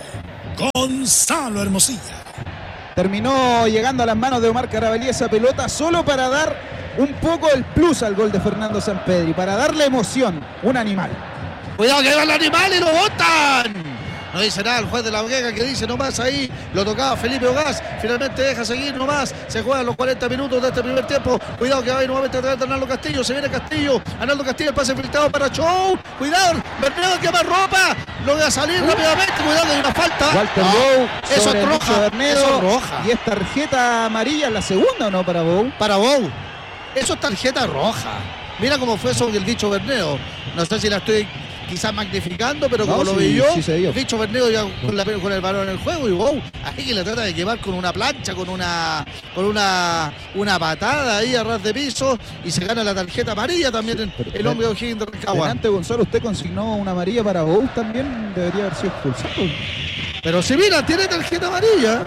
Gonzalo Hermosilla. Terminó llegando a las manos de Omar Carabalí esa pelota solo para dar un poco el plus al gol de Fernando Sampedri, para darle emoción. Un animal. Cuidado que va el animal y lo botan. No dice nada el juez de la Vega, que dice nomás ahí, lo tocaba Felipe Ogás, finalmente deja seguir nomás, se juegan los cuarenta minutos de este primer tiempo. Cuidado que va a ir nuevamente a través de Arnaldo Castillo, se viene Castillo, Arnaldo Castillo, el pase filtrado para Show, cuidado, Bernedo quema ropa, lo va a salir rápidamente, cuidado que hay una falta. Walter Ah, Bow eso sobre es el roja, Lucho Bernedo, eso es roja. y es tarjeta amarilla, la segunda o no para Bow. Para Bow, eso es tarjeta roja. Mira cómo fue sobre el bicho Bernedo, no sé si la estoy quizás magnificando, pero como No, lo sí, vi yo, sí se vio. el bicho Bernedo ya con, la, con el balón en el juego, y wow, ahí que le trata de quemar con una plancha, con una con una una patada ahí a ras de piso, y se gana la tarjeta amarilla también en, el hombre de O'Higgins de Rancagua. Delante, Gonzalo, usted consignó una amarilla para Bow también, debería haber sido expulsado. Pero si mira, tiene tarjeta amarilla.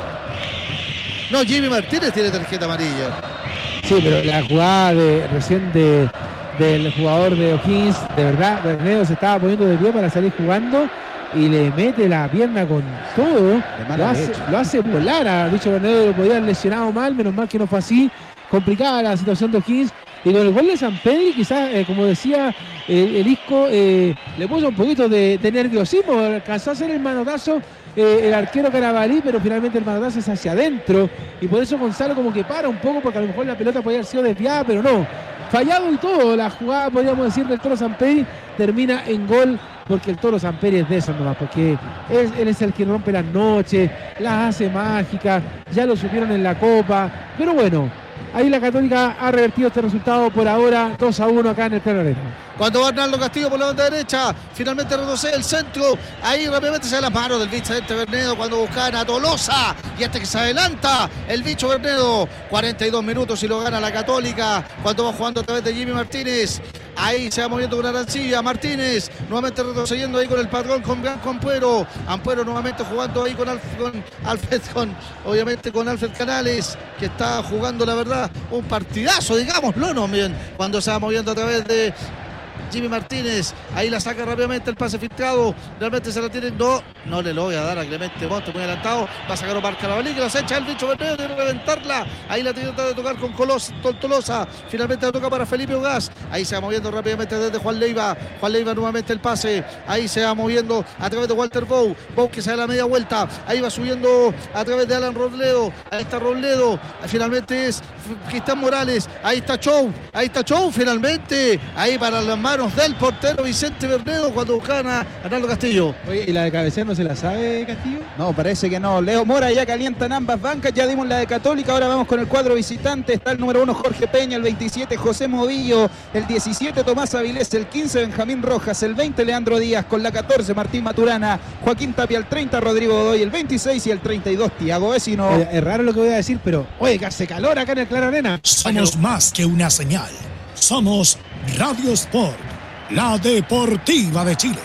No, Jimmy Martínez tiene tarjeta amarilla. Sí, pero la jugada de recién de, del jugador de O'Higgins, de verdad, Bernedo se estaba poniendo de pie para salir jugando y le mete la pierna con todo. Lo hace, lo hace volar a Bicho Bernedo, lo podía haber lesionado mal, menos mal que no fue así. Complicada la situación de O'Higgins. Y con el gol de Sampedri, quizás, eh, como decía eh, el Isco, eh, le puso un poquito de, de nerviosismo. Alcanzó a hacer el manotazo eh, el arquero Carabalí, pero finalmente el manotazo es hacia adentro. Y por eso Gonzalo como que para un poco, porque a lo mejor la pelota podría haber sido desviada, pero no. Fallado y todo, la jugada, podríamos decir, del Toro Sampedri termina en gol, porque el Toro Sampedri es de eso nomás, porque es, él es el que rompe las noches, las hace mágicas, ya lo supieron en la Copa, pero bueno, ahí la Católica ha revertido este resultado por ahora, dos a uno acá en el Canarero. Cuando va Arnaldo Castillo por la banda derecha, finalmente retrocede el centro, ahí rápidamente se da las manos del Vicente Bernedo cuando buscan a Tolosa, y este que se adelanta, el bicho Bernedo, cuarenta y dos minutos y lo gana la Católica, cuando va jugando a través de Jimmy Martínez, ahí se va moviendo con Arancilla, Martínez, nuevamente retrocediendo ahí con el patrón, con Blanco Ampuero, Ampuero nuevamente jugando ahí con, Alf, con Alfred, con, obviamente con Alfred Canales, que está jugando la verdad un partidazo, digámoslo, no bien, cuando se va moviendo a través de Jimmy Martínez, ahí la saca rápidamente el pase filtrado, realmente se la tienen, no, no le lo voy a dar a Clemente Monte, muy adelantado, va a sacar Omar Carabalí, que lo acecha el bicho Bernedo, tiene que reventarla, ahí la tiene que tratar de tocar con Colos, Tolosa, finalmente la toca para Felipe Ogás, ahí se va moviendo rápidamente desde Juan Leiva, Juan Leiva nuevamente el pase, ahí se va moviendo a través de Walter Bow, Bow que se da la media vuelta, ahí va subiendo a través de Alan Robledo, ahí está Robledo, finalmente es Cristian Morales, ahí está Chou, ahí está Chou, finalmente, ahí para las manos del portero Vicente Bernedo cuando buscaban a Arnaldo Castillo. Oye, ¿y la de cabecera no se la sabe Castillo? No, parece que no. Leo Mora ya calientan ambas bancas, ya dimos la de Católica, ahora vamos con el cuadro visitante. Está el número uno Jorge Peña, el veintisiete José Movillo, el diecisiete Tomás Avilés, el quince Benjamín Rojas, el veinte Leandro Díaz, con la catorce Martín Maturana, Joaquín Tapia, el treinta Rodrigo Godoy, el veintiséis y el treinta y dos Tiago Vecino. Oye, es raro lo que voy a decir, pero oye, que hace calor acá en el Claro Arena. Somos más que una señal. Somos Radio Sport, la deportiva de Chile.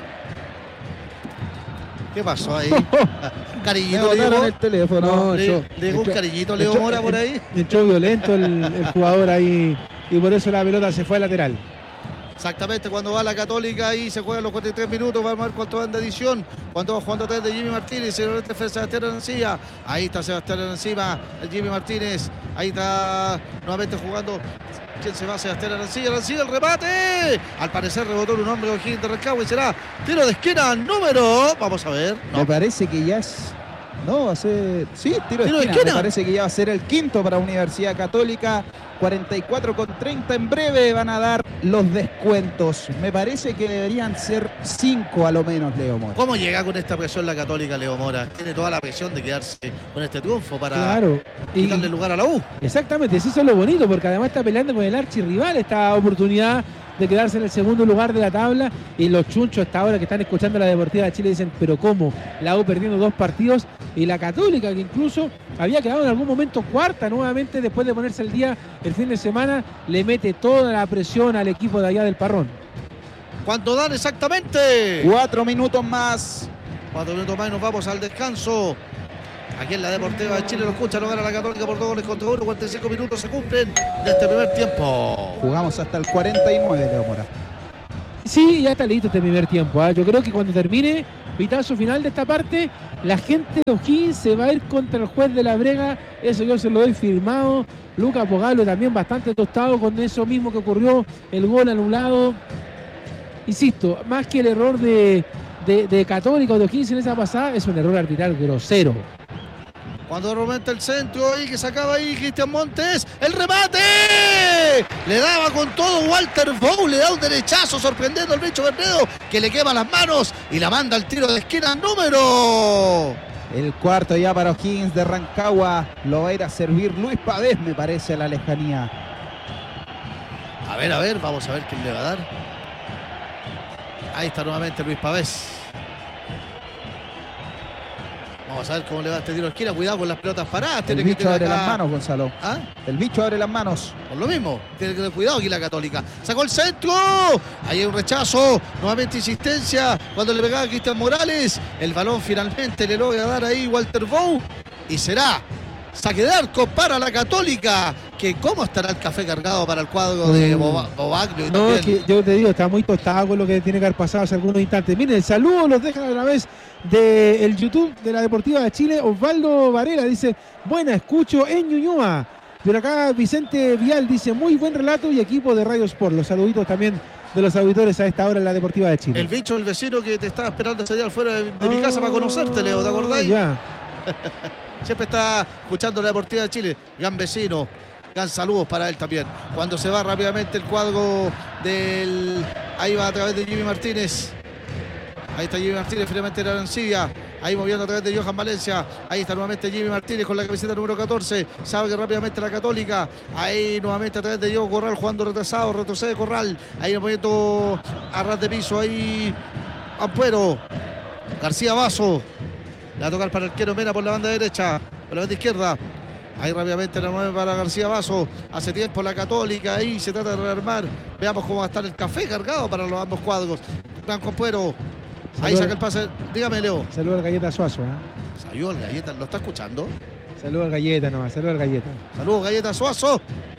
¿Qué pasó ahí? Me Cariñito, le botaron llegó, el teléfono. No, le, yo- le llegó un entró- cariñito, Leo entró- Mora por ahí. Entró violento el, el jugador ahí y por eso la pelota se fue al lateral. Exactamente, cuando va la Católica ahí se juegan los cuarenta y tres minutos, vamos a ver cuánto van de edición, cuando va jugando atrás de Jimmy Martínez, el este fue Sebastián Arancilla, ahí está Sebastián Arancilla, el Jimmy Martínez, ahí está nuevamente jugando, ¿quién se va? Sebastián Arancilla, Arancilla, el remate, al parecer rebotó un hombre de O'Higgins de Rancagua y será tiro de esquina número, vamos a ver, Me no, parece que ya es No, va a ser... Sí, tiro de Tiro de esquina. esquina. Me parece que ya va a ser el quinto para Universidad Católica. cuarenta y cuatro con treinta. En breve van a dar los descuentos. Me parece que deberían ser cinco a lo menos, Leo Mora. ¿Cómo llega con esta presión la Católica, Leo Mora? Tiene toda la presión de quedarse con este triunfo para Claro. Y, quitarle lugar a la U. exactamente, eso es lo bonito, porque además está peleando con el archirrival esta oportunidad de quedarse en el segundo lugar de la tabla. Y los chunchos hasta ahora que están escuchando la Deportiva de Chile dicen, pero ¿cómo? La U perdiendo dos partidos, y la Católica, que incluso había quedado en algún momento cuarta nuevamente después de ponerse el día el fin de semana, le mete toda la presión al equipo de allá del Parrón. ¿Cuánto dan exactamente? Cuatro minutos más. Cuatro minutos más y nos vamos al descanso. Aquí en la Deportiva de Chile lo escucha, no gana la Católica por dos goles contra uno. cuarenta y cinco minutos se cumplen de este primer tiempo. Jugamos hasta el cuarenta y nueve, Leo Mora. Sí, ya está listo este primer tiempo. ¿eh? Yo creo que cuando termine, pitazo final de esta parte, la gente de O'Higgins se va a ir contra el juez de la Brega. Eso yo se lo doy firmado. Lucas Pogalo también bastante tostado con eso mismo que ocurrió, el gol anulado. Insisto, más que el error de, de, de Católica o de O'Higgins en esa pasada, es un error arbitral grosero. Cuando rompe el centro ahí que sacaba ahí Cristian Montes, el remate, le daba con todo Walter Bow, le da un derechazo sorprendiendo al bicho Bernedo, que le quema las manos y la manda al tiro de esquina número. El cuarto ya para O'Higgins de Rancagua. Lo va a ir a servir Luis Pavés, me parece, a la lejanía. A ver, a ver, vamos a ver quién le va a dar. Ahí está nuevamente Luis Pavés. Vamos a ver cómo le va este tiro de esquina. Cuidado con las pelotas paradas. El Tiene que bicho tener abre acá- las manos, Gonzalo. ¿Ah? El bicho abre las manos. Por lo mismo, tiene que tener cuidado aquí la Católica. Sacó el centro. Ahí hay un rechazo. Nuevamente insistencia. Cuando le pegaba a Cristian Morales. El balón finalmente le logra dar ahí Walter Bow. Y será saque de arco para la Católica. Que cómo estará el café cargado para el cuadro de Boba- Bobaglio. y No, es también- que yo te digo, está muy tostado con lo que tiene que haber pasado hace algunos instantes. Miren, el saludo los dejan a través del YouTube de la Deportiva de Chile. Osvaldo Varela dice, buena, escucho en Ñuñoa. Pero acá Vicente Vial dice, muy buen relato y equipo de Radio Sport. Los saluditos también de los auditores a esta hora en la Deportiva de Chile. El bicho, el vecino que te estaba esperando ese día afuera de, de mi Ah, casa para conocerte, Leo, ¿te acordáis? Ya. Siempre está escuchando la Deportiva de Chile. Gran vecino. Gran saludos para él también. Cuando se va rápidamente el cuadro del... Ahí va a través de Jimmy Martínez. Ahí está Jimmy Martínez, finalmente era Arancibia. Ahí moviendo a través de Johan Valencia. Ahí está nuevamente Jimmy Martínez con la camiseta número catorce. Sabe que rápidamente la Católica. Ahí nuevamente a través de Diego Corral jugando retrasado. Retrocede Corral. Ahí moviendo a ras de piso. Ahí Ampuero. García Vaso. Le va a tocar para el arquero Mena por la banda derecha. Por la banda izquierda. Ahí rápidamente la mueve para García Vaso. Hace tiempo la Católica. Ahí se trata de rearmar. Veamos cómo va a estar el café cargado para los ambos cuadros. Blanco Ampuero. Ahí Saludos. saca el pase. Dígame, Leo. Saludos al Galleta Suazo. ¿eh? Saludos al Galleta. ¿Lo está escuchando? Saludos al Galleta nomás, saludos al Galleta. Saludos, Galleta Suazo.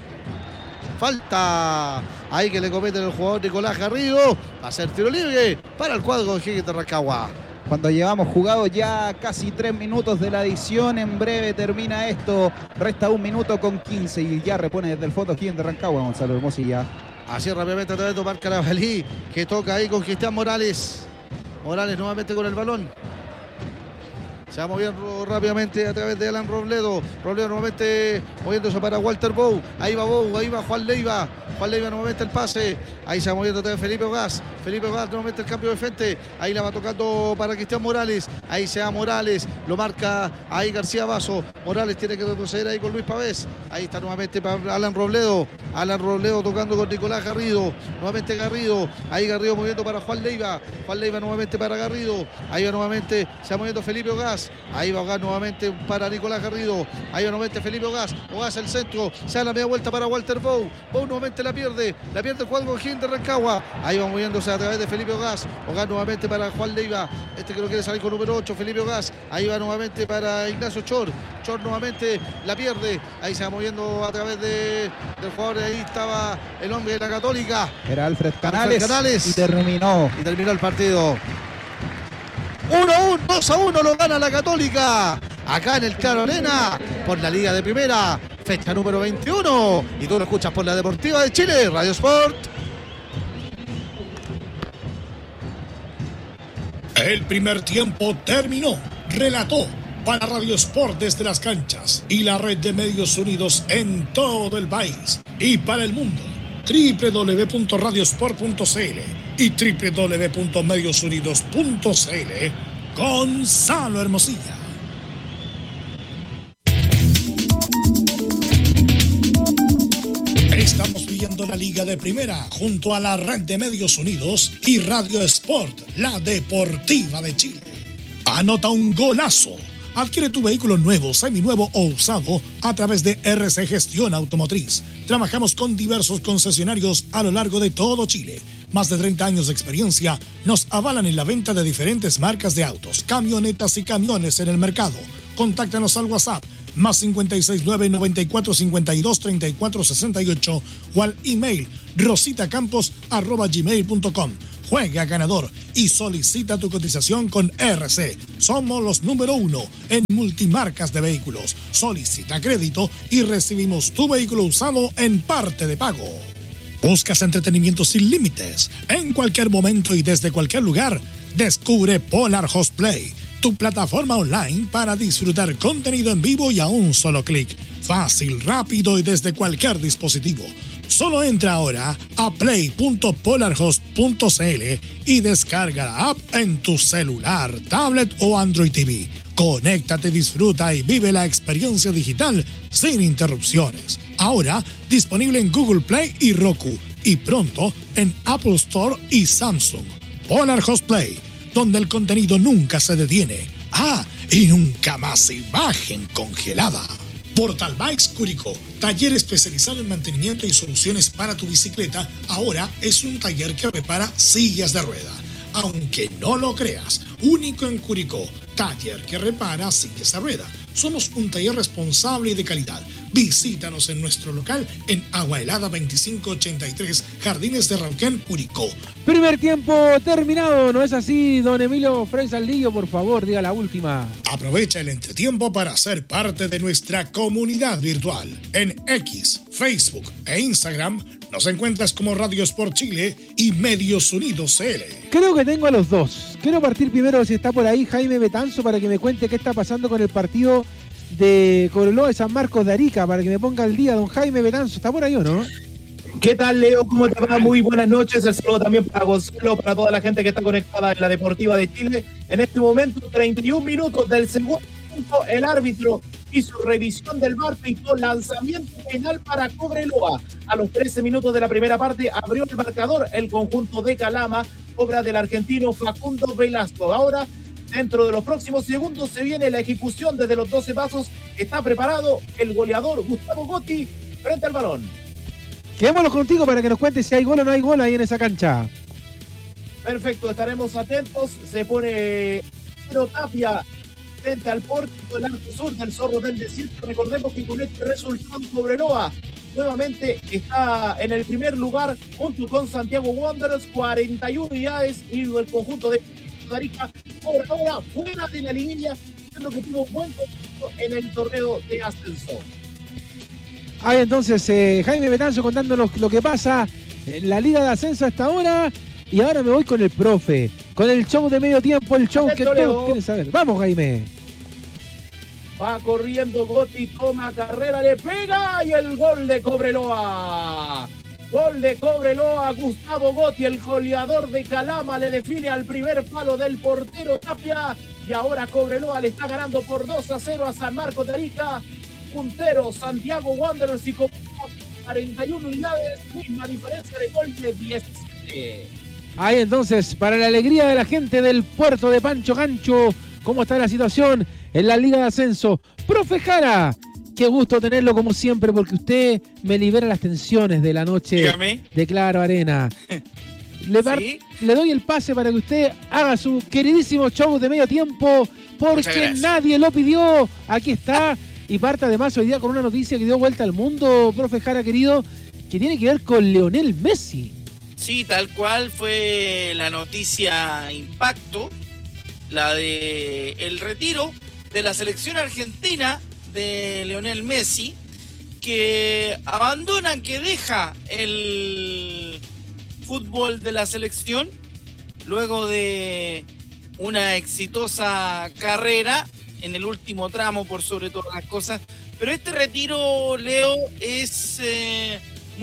Falta. Ahí que le comete el jugador Nicolás Garrido. Va a ser tiro libre para el cuadro de O'Higgins de Rancagua. Cuando llevamos jugado ya casi tres minutos de la adición, en breve termina esto. Resta un minuto con quince y ya repone desde el fondo O'Higgins de Rancagua, Gonzalo Hermosilla. Así rápidamente a través de Omar Carabalí, que toca ahí con Cristian Morales. Morales nuevamente con el balón. Se va moviendo rápidamente a través de Alan Robledo. Robledo nuevamente moviéndose para Walter Bow. Ahí va Bow, ahí va Juan Leiva. Juan Leiva nuevamente el pase. Ahí se va moviendo también Felipe Ogaz. Felipe Ogaz nuevamente el cambio de frente. Ahí la va tocando para Cristian Morales. Ahí se va Morales. Lo marca ahí García Vaso. Morales tiene que retroceder ahí con Luis Pavés. Ahí está nuevamente para Alan Robledo. Alan Robledo tocando con Nicolás Garrido. Nuevamente Garrido. Ahí Garrido moviendo para Juan Leiva. Juan Leiva nuevamente para Garrido. Ahí va nuevamente. Se va moviendo Felipe Ogaz. Ahí va Ogaz nuevamente para Nicolás Garrido. Ahí va nuevamente Felipe Ogaz. Ogaz el centro. Se da la media vuelta para Walter Bow. Bow nuevamente la pierde. La pierde el cuadro O'Higgins de Rancagua. Ahí va moviéndose a través de Felipe Ogaz. Ogaz nuevamente para Juan Leiva. Este que no quiere salir con número ocho. Felipe Ogaz. Ahí va nuevamente para Ignacio Chor. Chor nuevamente la pierde. Ahí se va moviendo a través de, del jugador. Ahí estaba el hombre de la Católica. Era Alfred Canales, Alfred Canales. y terminó. Y terminó el partido. uno a uno, dos a uno lo gana la Católica. Acá en el Claro Arena, por la Liga de Primera, fecha número veintiuno. Y tú lo escuchas por la Deportiva de Chile, Radio Sport. El primer tiempo terminó. Relató para Radio Sport desde las canchas y la red de medios unidos en todo el país y para el mundo. doble u doble u doble u punto radiosport punto c l y doble u doble u doble u punto medios unidos punto c l. Gonzalo Hermosilla. Estamos viviendo la Liga de Primera junto a la red de Medios Unidos y Radio Sport, la deportiva de Chile. Anota un golazo. Adquiere tu vehículo nuevo, seminuevo o usado a través de R C Gestión Automotriz. Trabajamos con diversos concesionarios a lo largo de todo Chile. Más de treinta años de experiencia nos avalan en la venta de diferentes marcas de autos, camionetas y camiones en el mercado. Contáctanos al WhatsApp más cincuenta y seis nueve, noventa y cuatro, cincuenta y dos, treinta y cuatro, sesenta y ocho o al email rositacampos arroba gmail punto com. Juega ganador y solicita tu cotización con R C. Somos los número uno en multimarcas de vehículos. Solicita crédito y recibimos tu vehículo usado en parte de pago. ¿Buscas entretenimiento sin límites? En cualquier momento y desde cualquier lugar, descubre Polar Host Play, tu plataforma online para disfrutar contenido en vivo y a un solo clic. Fácil, rápido y desde cualquier dispositivo. Solo entra ahora a play punto polarhost punto c l y descarga la app en tu celular, tablet o Android T V. Conéctate, disfruta y vive la experiencia digital sin interrupciones. Ahora disponible en Google Play y Roku y pronto en Apple Store y Samsung. Polar Host Play, donde el contenido nunca se detiene. Ah, y nunca más imagen congelada. Portal Bikes Curicó, taller especializado en mantenimiento y soluciones para tu bicicleta, ahora es un taller que repara sillas de rueda. Aunque no lo creas, único en Curicó, taller que repara sillas de rueda. Somos un taller responsable y de calidad. Visítanos en nuestro local en Agua Helada veinticinco ochenta y tres, Jardines de Rauquén, Curicó. Primer tiempo terminado, ¿no es así, don Emilio Frey Saldillo? Por favor, diga la última. Aprovecha el entretiempo para ser parte de nuestra comunidad virtual. En X, Facebook e Instagram nos encuentras como Radio Sport Chile y Medios Unidos C L. Creo que tengo a los dos. Quiero partir primero, si está por ahí, Jaime Betanzo, para que me cuente qué está pasando con el partido de Cobreloa de San Marcos de Arica, para que me ponga al día don Jaime Betanzo. ¿Está por ahí o no? ¿Qué tal, Leo? ¿Cómo te va? Muy buenas noches. El saludo también para Gonzalo, para toda la gente que está conectada en la Deportiva de Chile. En este momento, treinta y un minutos del segundo tiempo, el árbitro hizo revisión del V A R y con lanzamiento penal para Cobreloa. A los trece minutos de la primera parte abrió el marcador el conjunto de Calama, obra del argentino Facundo Velasco. Ahora, dentro de los próximos segundos, se viene la ejecución desde los doce pasos. Está preparado el goleador Gustavo Gotti frente al balón. Quedémonos contigo para que nos cuentes si hay gol o no hay gol ahí en esa cancha. Perfecto, estaremos atentos. Se pone Pedro Tapia frente al pórtico del arco sur del Zorro del Desierto. Recordemos que con este resultado Cobreloa nuevamente está en el primer lugar junto con Santiago Wanderers, cuarenta y una unidades, y el conjunto de Arica por ahora fuera de la liguilla, lo que tuvo buen conjunto en el torneo de ascenso. Ahí entonces eh, Jaime Betanzo contándonos lo que pasa en la Liga de Ascenso hasta ahora. Y ahora me voy con el profe, con el show de medio tiempo, el show que todos quieren saber. Vamos, Jaime. Va corriendo Gotti, toma carrera, le pega y el gol de Cobreloa. Gol de Cobreloa, Gustavo Gotti, el goleador de Calama, le define al primer palo del portero Tapia. Y ahora Cobreloa le está ganando por dos a cero a San Marcos de Arica. Puntero Santiago Wanderers y con cuarenta y una unidades, misma diferencia de gol de diecisiete. Ahí entonces, para la alegría de la gente del puerto de Pancho Gancho, ¿cómo está la situación en la Liga de Ascenso? Profe Jara, qué gusto tenerlo como siempre, porque usted me libera las tensiones de la noche. Dígame. De Claro Arena. Le, par- ¿Sí? le doy el pase para que usted haga su queridísimo show de medio tiempo, porque nadie lo pidió. Aquí está. Y parte además hoy día con una noticia que dio vuelta al mundo, profe Jara querido, que tiene que ver con Lionel Messi. Sí, tal cual fue la noticia impacto, la de el retiro de la selección argentina de Lionel Messi, que abandona, que deja el fútbol de la selección luego de una exitosa carrera en el último tramo por sobre todas las cosas. Pero este retiro, Leo, es eh,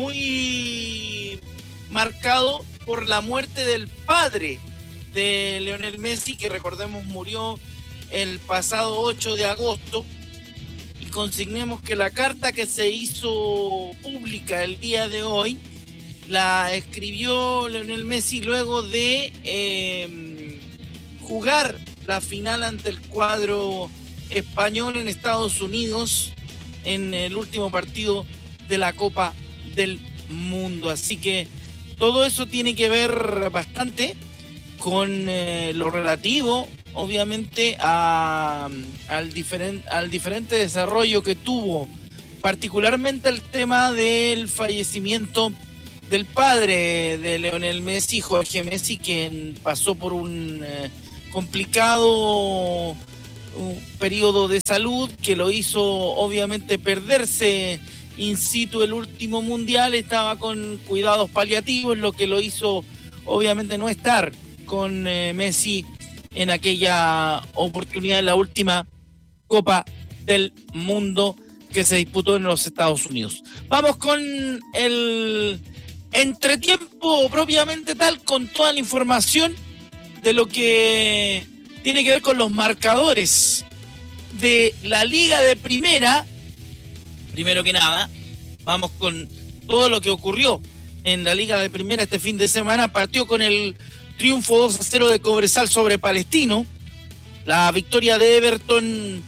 muy marcado por la muerte del padre de Lionel Messi, que recordemos murió el pasado ocho de agosto. Y consignemos que la carta que se hizo pública el día de hoy la escribió Lionel Messi luego de eh, jugar la final ante el cuadro español en Estados Unidos en el último partido de la Copa del Mundo. Así que todo eso tiene que ver bastante con eh, lo relativo, obviamente, a, al, diferen, al diferente desarrollo que tuvo, particularmente el tema del fallecimiento del padre de Lionel Messi, Jorge Messi, quien pasó por un eh, complicado un periodo de salud que lo hizo obviamente perderse in situ el último mundial. Estaba con cuidados paliativos, lo que lo hizo obviamente no estar con eh, Messi en aquella oportunidad, en la última Copa del Mundo que se disputó en los Estados Unidos. Vamos con el entretiempo propiamente tal, con toda la información de lo que tiene que ver con los marcadores de la Liga de Primera. Primero que nada, vamos con todo lo que ocurrió en la Liga de Primera este fin de semana. Partió con el triunfo dos a cero de Cobresal sobre Palestino, la victoria de Everton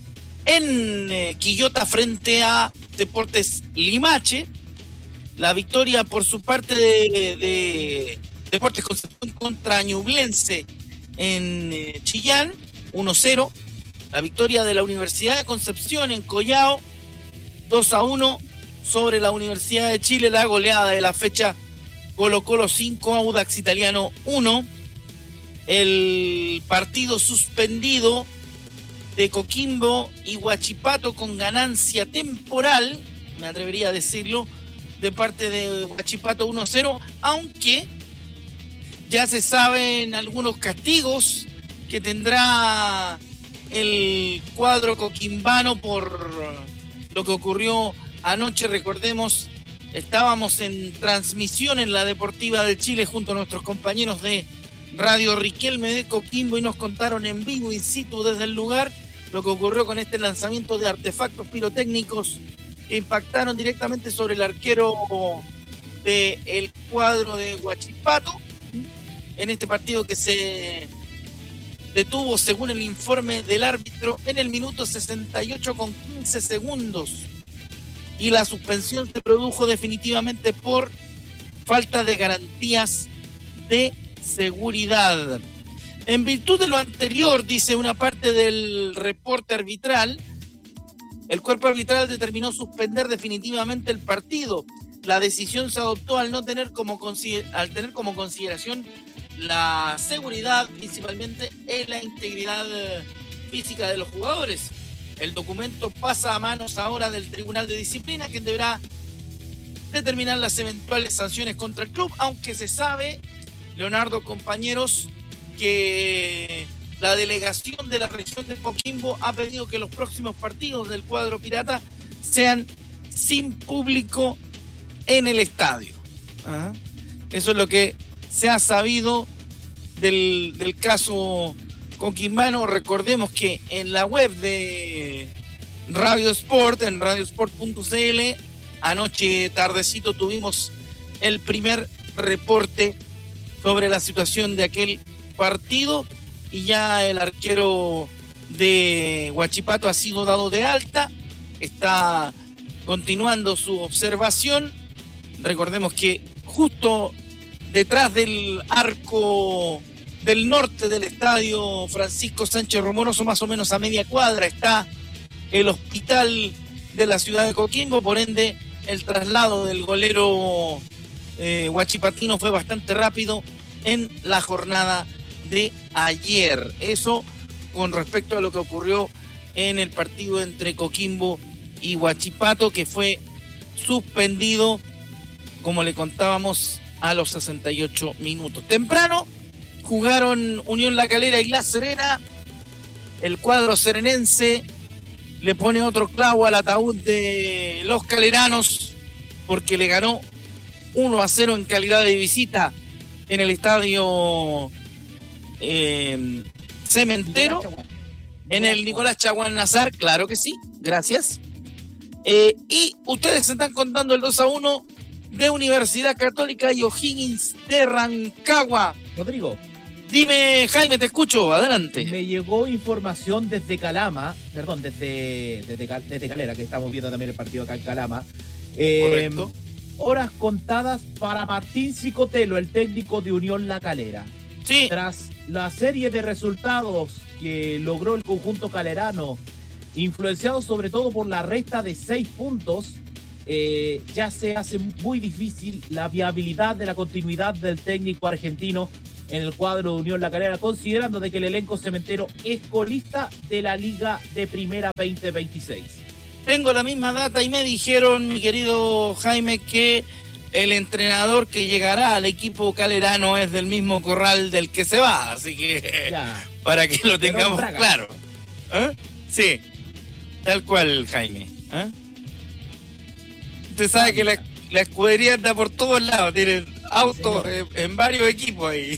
en eh, Quillota frente a Deportes Limache, la victoria por su parte de, de Deportes Concepción contra Ñublense en eh, Chillán, uno cero, la victoria de la Universidad de Concepción en Collao, dos a uno sobre la Universidad de Chile, la goleada de la fecha Colo Colo cinco, Audax Italiano uno, el partido suspendido de Coquimbo y Huachipato con ganancia temporal, me atrevería a decirlo, de parte de Huachipato uno cero, aunque ya se saben algunos castigos que tendrá el cuadro coquimbano por lo que ocurrió anoche. Recordemos, estábamos en transmisión en la Deportiva de Chile junto a nuestros compañeros de Radio Riquelme de Coquimbo y nos contaron en vivo, in situ, desde el lugar, lo que ocurrió con este lanzamiento de artefactos pirotécnicos que impactaron directamente sobre el arquero del cuadro de Huachipato en este partido que se detuvo, según el informe del árbitro, en el minuto sesenta y ocho con quince segundos. Y la suspensión se produjo definitivamente por falta de garantías de seguridad. En virtud de lo anterior, dice una parte del reporte arbitral, el cuerpo arbitral determinó suspender definitivamente el partido. La decisión se adoptó al no tener como al tener como consideración la seguridad, principalmente en la integridad física de los jugadores. El documento pasa a manos ahora del Tribunal de Disciplina, quien deberá determinar las eventuales sanciones contra el club, aunque se sabe, Leonardo, compañeros, que la delegación de la región de Coquimbo ha pedido que los próximos partidos del cuadro pirata sean sin público en el estadio. ¿Ah? Eso es lo que se ha sabido del, del caso coquimbano. Recordemos que en la web de Radio Sport, en radiosport punto c l, anoche tardecito tuvimos el primer reporte sobre la situación de aquel partido y ya el arquero de Huachipato ha sido dado de alta, está continuando su observación. Recordemos que justo detrás del arco del norte del estadio Francisco Sánchez Romoroso, más o menos a media cuadra, está el hospital de la ciudad de Coquimbo. Por ende, el traslado del golero eh, huachipatino fue bastante rápido en la jornada de ayer. Eso con respecto a lo que ocurrió en el partido entre Coquimbo y Huachipato, que fue suspendido, como le contábamos, a los sesenta y ocho minutos. Temprano jugaron Unión La Calera y La Serena, el cuadro serenense le pone otro clavo al ataúd de los caleranos porque le ganó uno a cero en calidad de visita en el estadio eh, Cementero, en el Nicolás Chaguán Nazar, claro que sí, gracias. Eh, y ustedes se están contando el dos a uno de Universidad Católica y O'Higgins de Rancagua. Rodrigo. Dime, Jaime, te escucho, adelante. Me llegó información desde Calama, perdón, desde, desde, desde Calera, que estamos viendo también el partido acá en Calama. Eh, Correcto. Horas contadas para Martín Cicotelo, el técnico de Unión La Calera. Sí. Tras la serie de resultados que logró el conjunto calerano, influenciado sobre todo por la resta de seis puntos, eh, ya se hace muy difícil la viabilidad de la continuidad del técnico argentino en el cuadro de Unión La Calera, considerando de que el elenco cementero es colista de la Liga de Primera veinte veintiséis. Tengo la misma data y me dijeron, mi querido Jaime, que el entrenador que llegará al equipo calerano es del mismo corral del que se va, así que Ya. para que lo tengamos Braga. claro. ¿Eh? Sí, tal cual, Jaime. ¿Eh? Usted sabe que la, la escudería anda por todos lados, tiene autos en, en varios equipos ahí.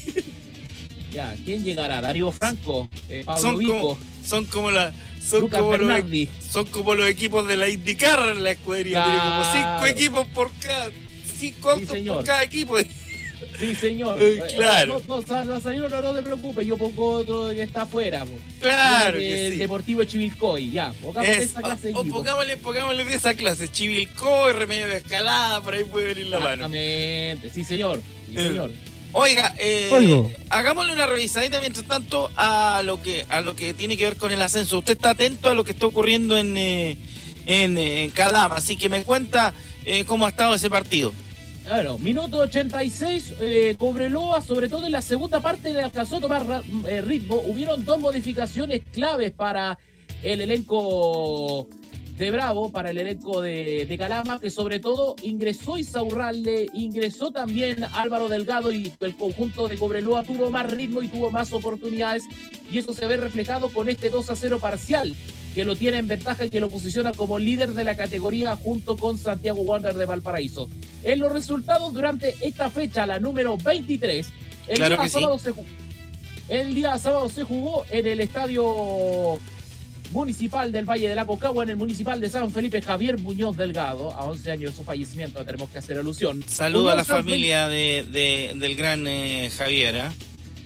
Ya, ¿quién llegará? Darío Franco, eh, Pablo Son Vico, como, son como la... Son Lucas como, los, Bernardi. son como los equipos de la IndyCar en la escudería. Tiene como Claro. cinco equipos por cada... Cinco Sí, autos señor. por cada equipo. Sí, señor. Eh, claro. No, no, no, no, no, no te preocupes, yo pongo otro que está afuera. po. Claro El que sí. Deportivo Chivilcoy, ya. Pongamos Es- esa clase de o, o equipo. pongámosle, pongámosle de esa clase. Chivilcoy, Remedio de Escalada, por ahí puede venir la mano. Exactamente, sí, señor. Sí, Eh. señor. Oiga, eh, Oigo. hagámosle una revisadita mientras tanto a lo que a lo que tiene que ver con el ascenso. Usted está atento a lo que está ocurriendo en, eh, en, eh, en Calama, así que me cuenta eh, cómo ha estado ese partido. Claro, minuto ochenta y seis, eh, Cobreloa, sobre todo en la segunda parte, le alcanzó a tomar ra- eh, ritmo. Hubieron dos modificaciones claves para el elenco de Bravo, para el elenco de, de Calama, que sobre todo ingresó Isaurralde, ingresó también Álvaro Delgado y el conjunto de Cobreloa tuvo más ritmo y tuvo más oportunidades, y eso se ve reflejado con este dos a cero parcial, que lo tiene en ventaja y que lo posiciona como líder de la categoría junto con Santiago Wanderers de Valparaíso. En los resultados durante esta fecha, la número veintitrés, el, Claro día, que sí. sábado se, ju- el día sábado se jugó en el estadio municipal del Valle de la Concagua, en el municipal de San Felipe, Javier Muñoz Delgado, a once años de su fallecimiento, tenemos que hacer alusión. Saludo a la Unión San familia de, de- del gran eh, Javier. ¿eh?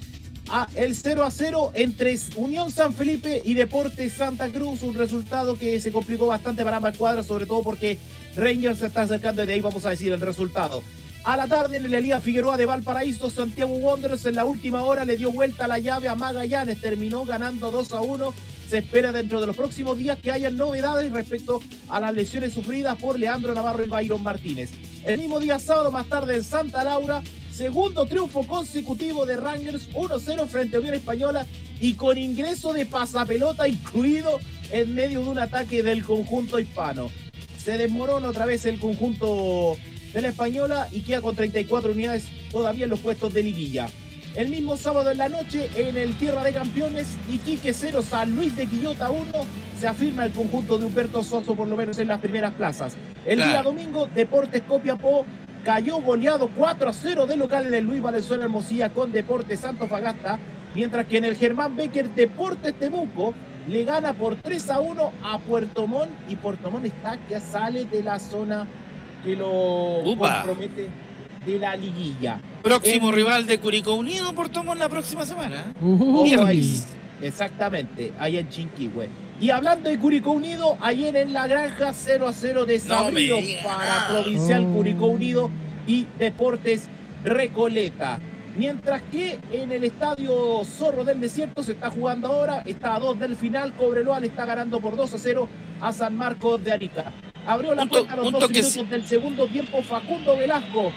a el cero a cero entre Unión San Felipe y Deportes Santa Cruz, un resultado que se complicó bastante para ambas cuadras, sobre todo porque Rangers se está acercando y de ahí vamos a decir el resultado. A la tarde en el Elías Figueroa de Valparaíso, Santiago Wanderers en la última hora le dio vuelta a la llave a Magallanes, terminó ganando dos a uno. Se espera dentro de los próximos días que haya novedades respecto a las lesiones sufridas por Leandro Navarro y Byron Martínez. El mismo día sábado, más tarde en Santa Laura, segundo triunfo consecutivo de Rangers, uno cero frente a Unión Española y con ingreso de pasapelota incluido en medio de un ataque del conjunto hispano. Se desmorona otra vez el conjunto de la Española y queda con treinta y cuatro unidades todavía en los puestos de liguilla. El mismo sábado en la noche, en el Tierra de Campeones, Iquique cero, San Luis de Quillota uno, se afirma el conjunto de Humberto Soso por lo menos en las primeras plazas. El Claro. día domingo, Deportes Copiapó cayó goleado cuatro a cero de local en el Luis Valenzuela Hermosilla con Deportes Antofagasta, mientras que en el Germán Becker, Deportes Temuco le gana por tres a uno a Puerto Montt, y Puerto Montt está que sale de la zona que lo Upa. compromete de la liguilla. Próximo En- rival de Curicó Unido por Tomón la próxima semana. ¿eh? Uh, Ojo ahí. Viernes. Exactamente, ahí en Chinquihue. Y hablando de Curicó Unido, ayer en la granja cero a cero de No me Sabrío diga para nada. Provincial Oh. Curicó Unido y Deportes Recoleta. Mientras que en el estadio Zorro del Desierto se está jugando ahora, está a dos del final, Cobreloa le está ganando por dos a cero a San Marcos de Arica. Abrió la Un to- cuenta a los un dos toque- minutos del segundo tiempo Facundo Velasco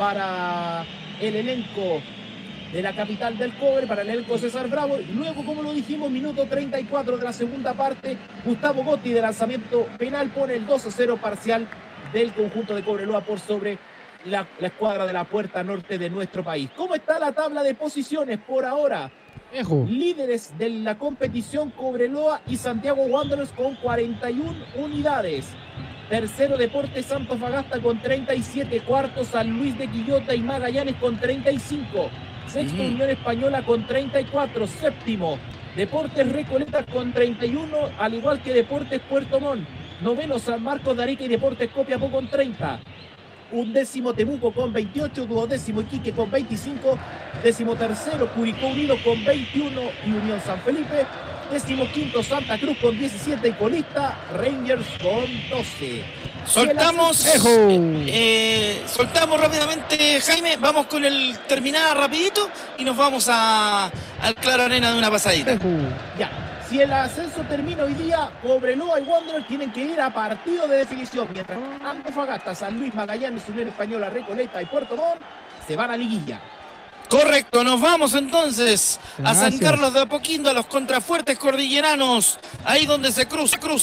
para el elenco de la capital del cobre, para el elenco César Bravo. Y luego, como lo dijimos, minuto treinta y cuatro de la segunda parte, Gustavo Gotti de lanzamiento penal pone el dos a cero parcial del conjunto de Cobreloa por sobre la, la escuadra de la Puerta Norte de nuestro país. ¿Cómo está la tabla de posiciones por ahora? Ejo. Líderes de la competición Cobreloa y Santiago Wanderers con cuarenta y una unidades. Tercero Deportes Antofagasta con treinta y siete. Cuarto San Luis de Quillota y Magallanes con treinta y cinco. Sexto Mm. Unión Española con treinta y cuatro. Séptimo Deportes Recoleta con treinta y uno, al igual que Deportes Puerto Montt. Noveno San Marcos de Arica y Deportes Copiapó con treinta. Undécimo Temuco con veintiocho, duodécimo Iquique con veinticinco, décimo tercero Curicó Unido con veintiuno y Unión San Felipe, décimo quinto Santa Cruz con diecisiete y colista Rangers con doce. Soltamos, Ejo. eh, soltamos rápidamente, Jaime, vamos con el terminada rapidito y nos vamos a, al Claro Arena de una pasadita. Ejo. Ya, si el ascenso termina hoy día, Cobreloa y Wanderers tienen que ir a partido de definición, mientras Antofagasta, San Luis, Magallanes, Unión Española, Recoleta y Puerto Montt se van a liguilla. Correcto, nos vamos entonces a San Gracias. Carlos de Apoquindo, a los contrafuertes cordilleranos, ahí donde se cruza, cruza.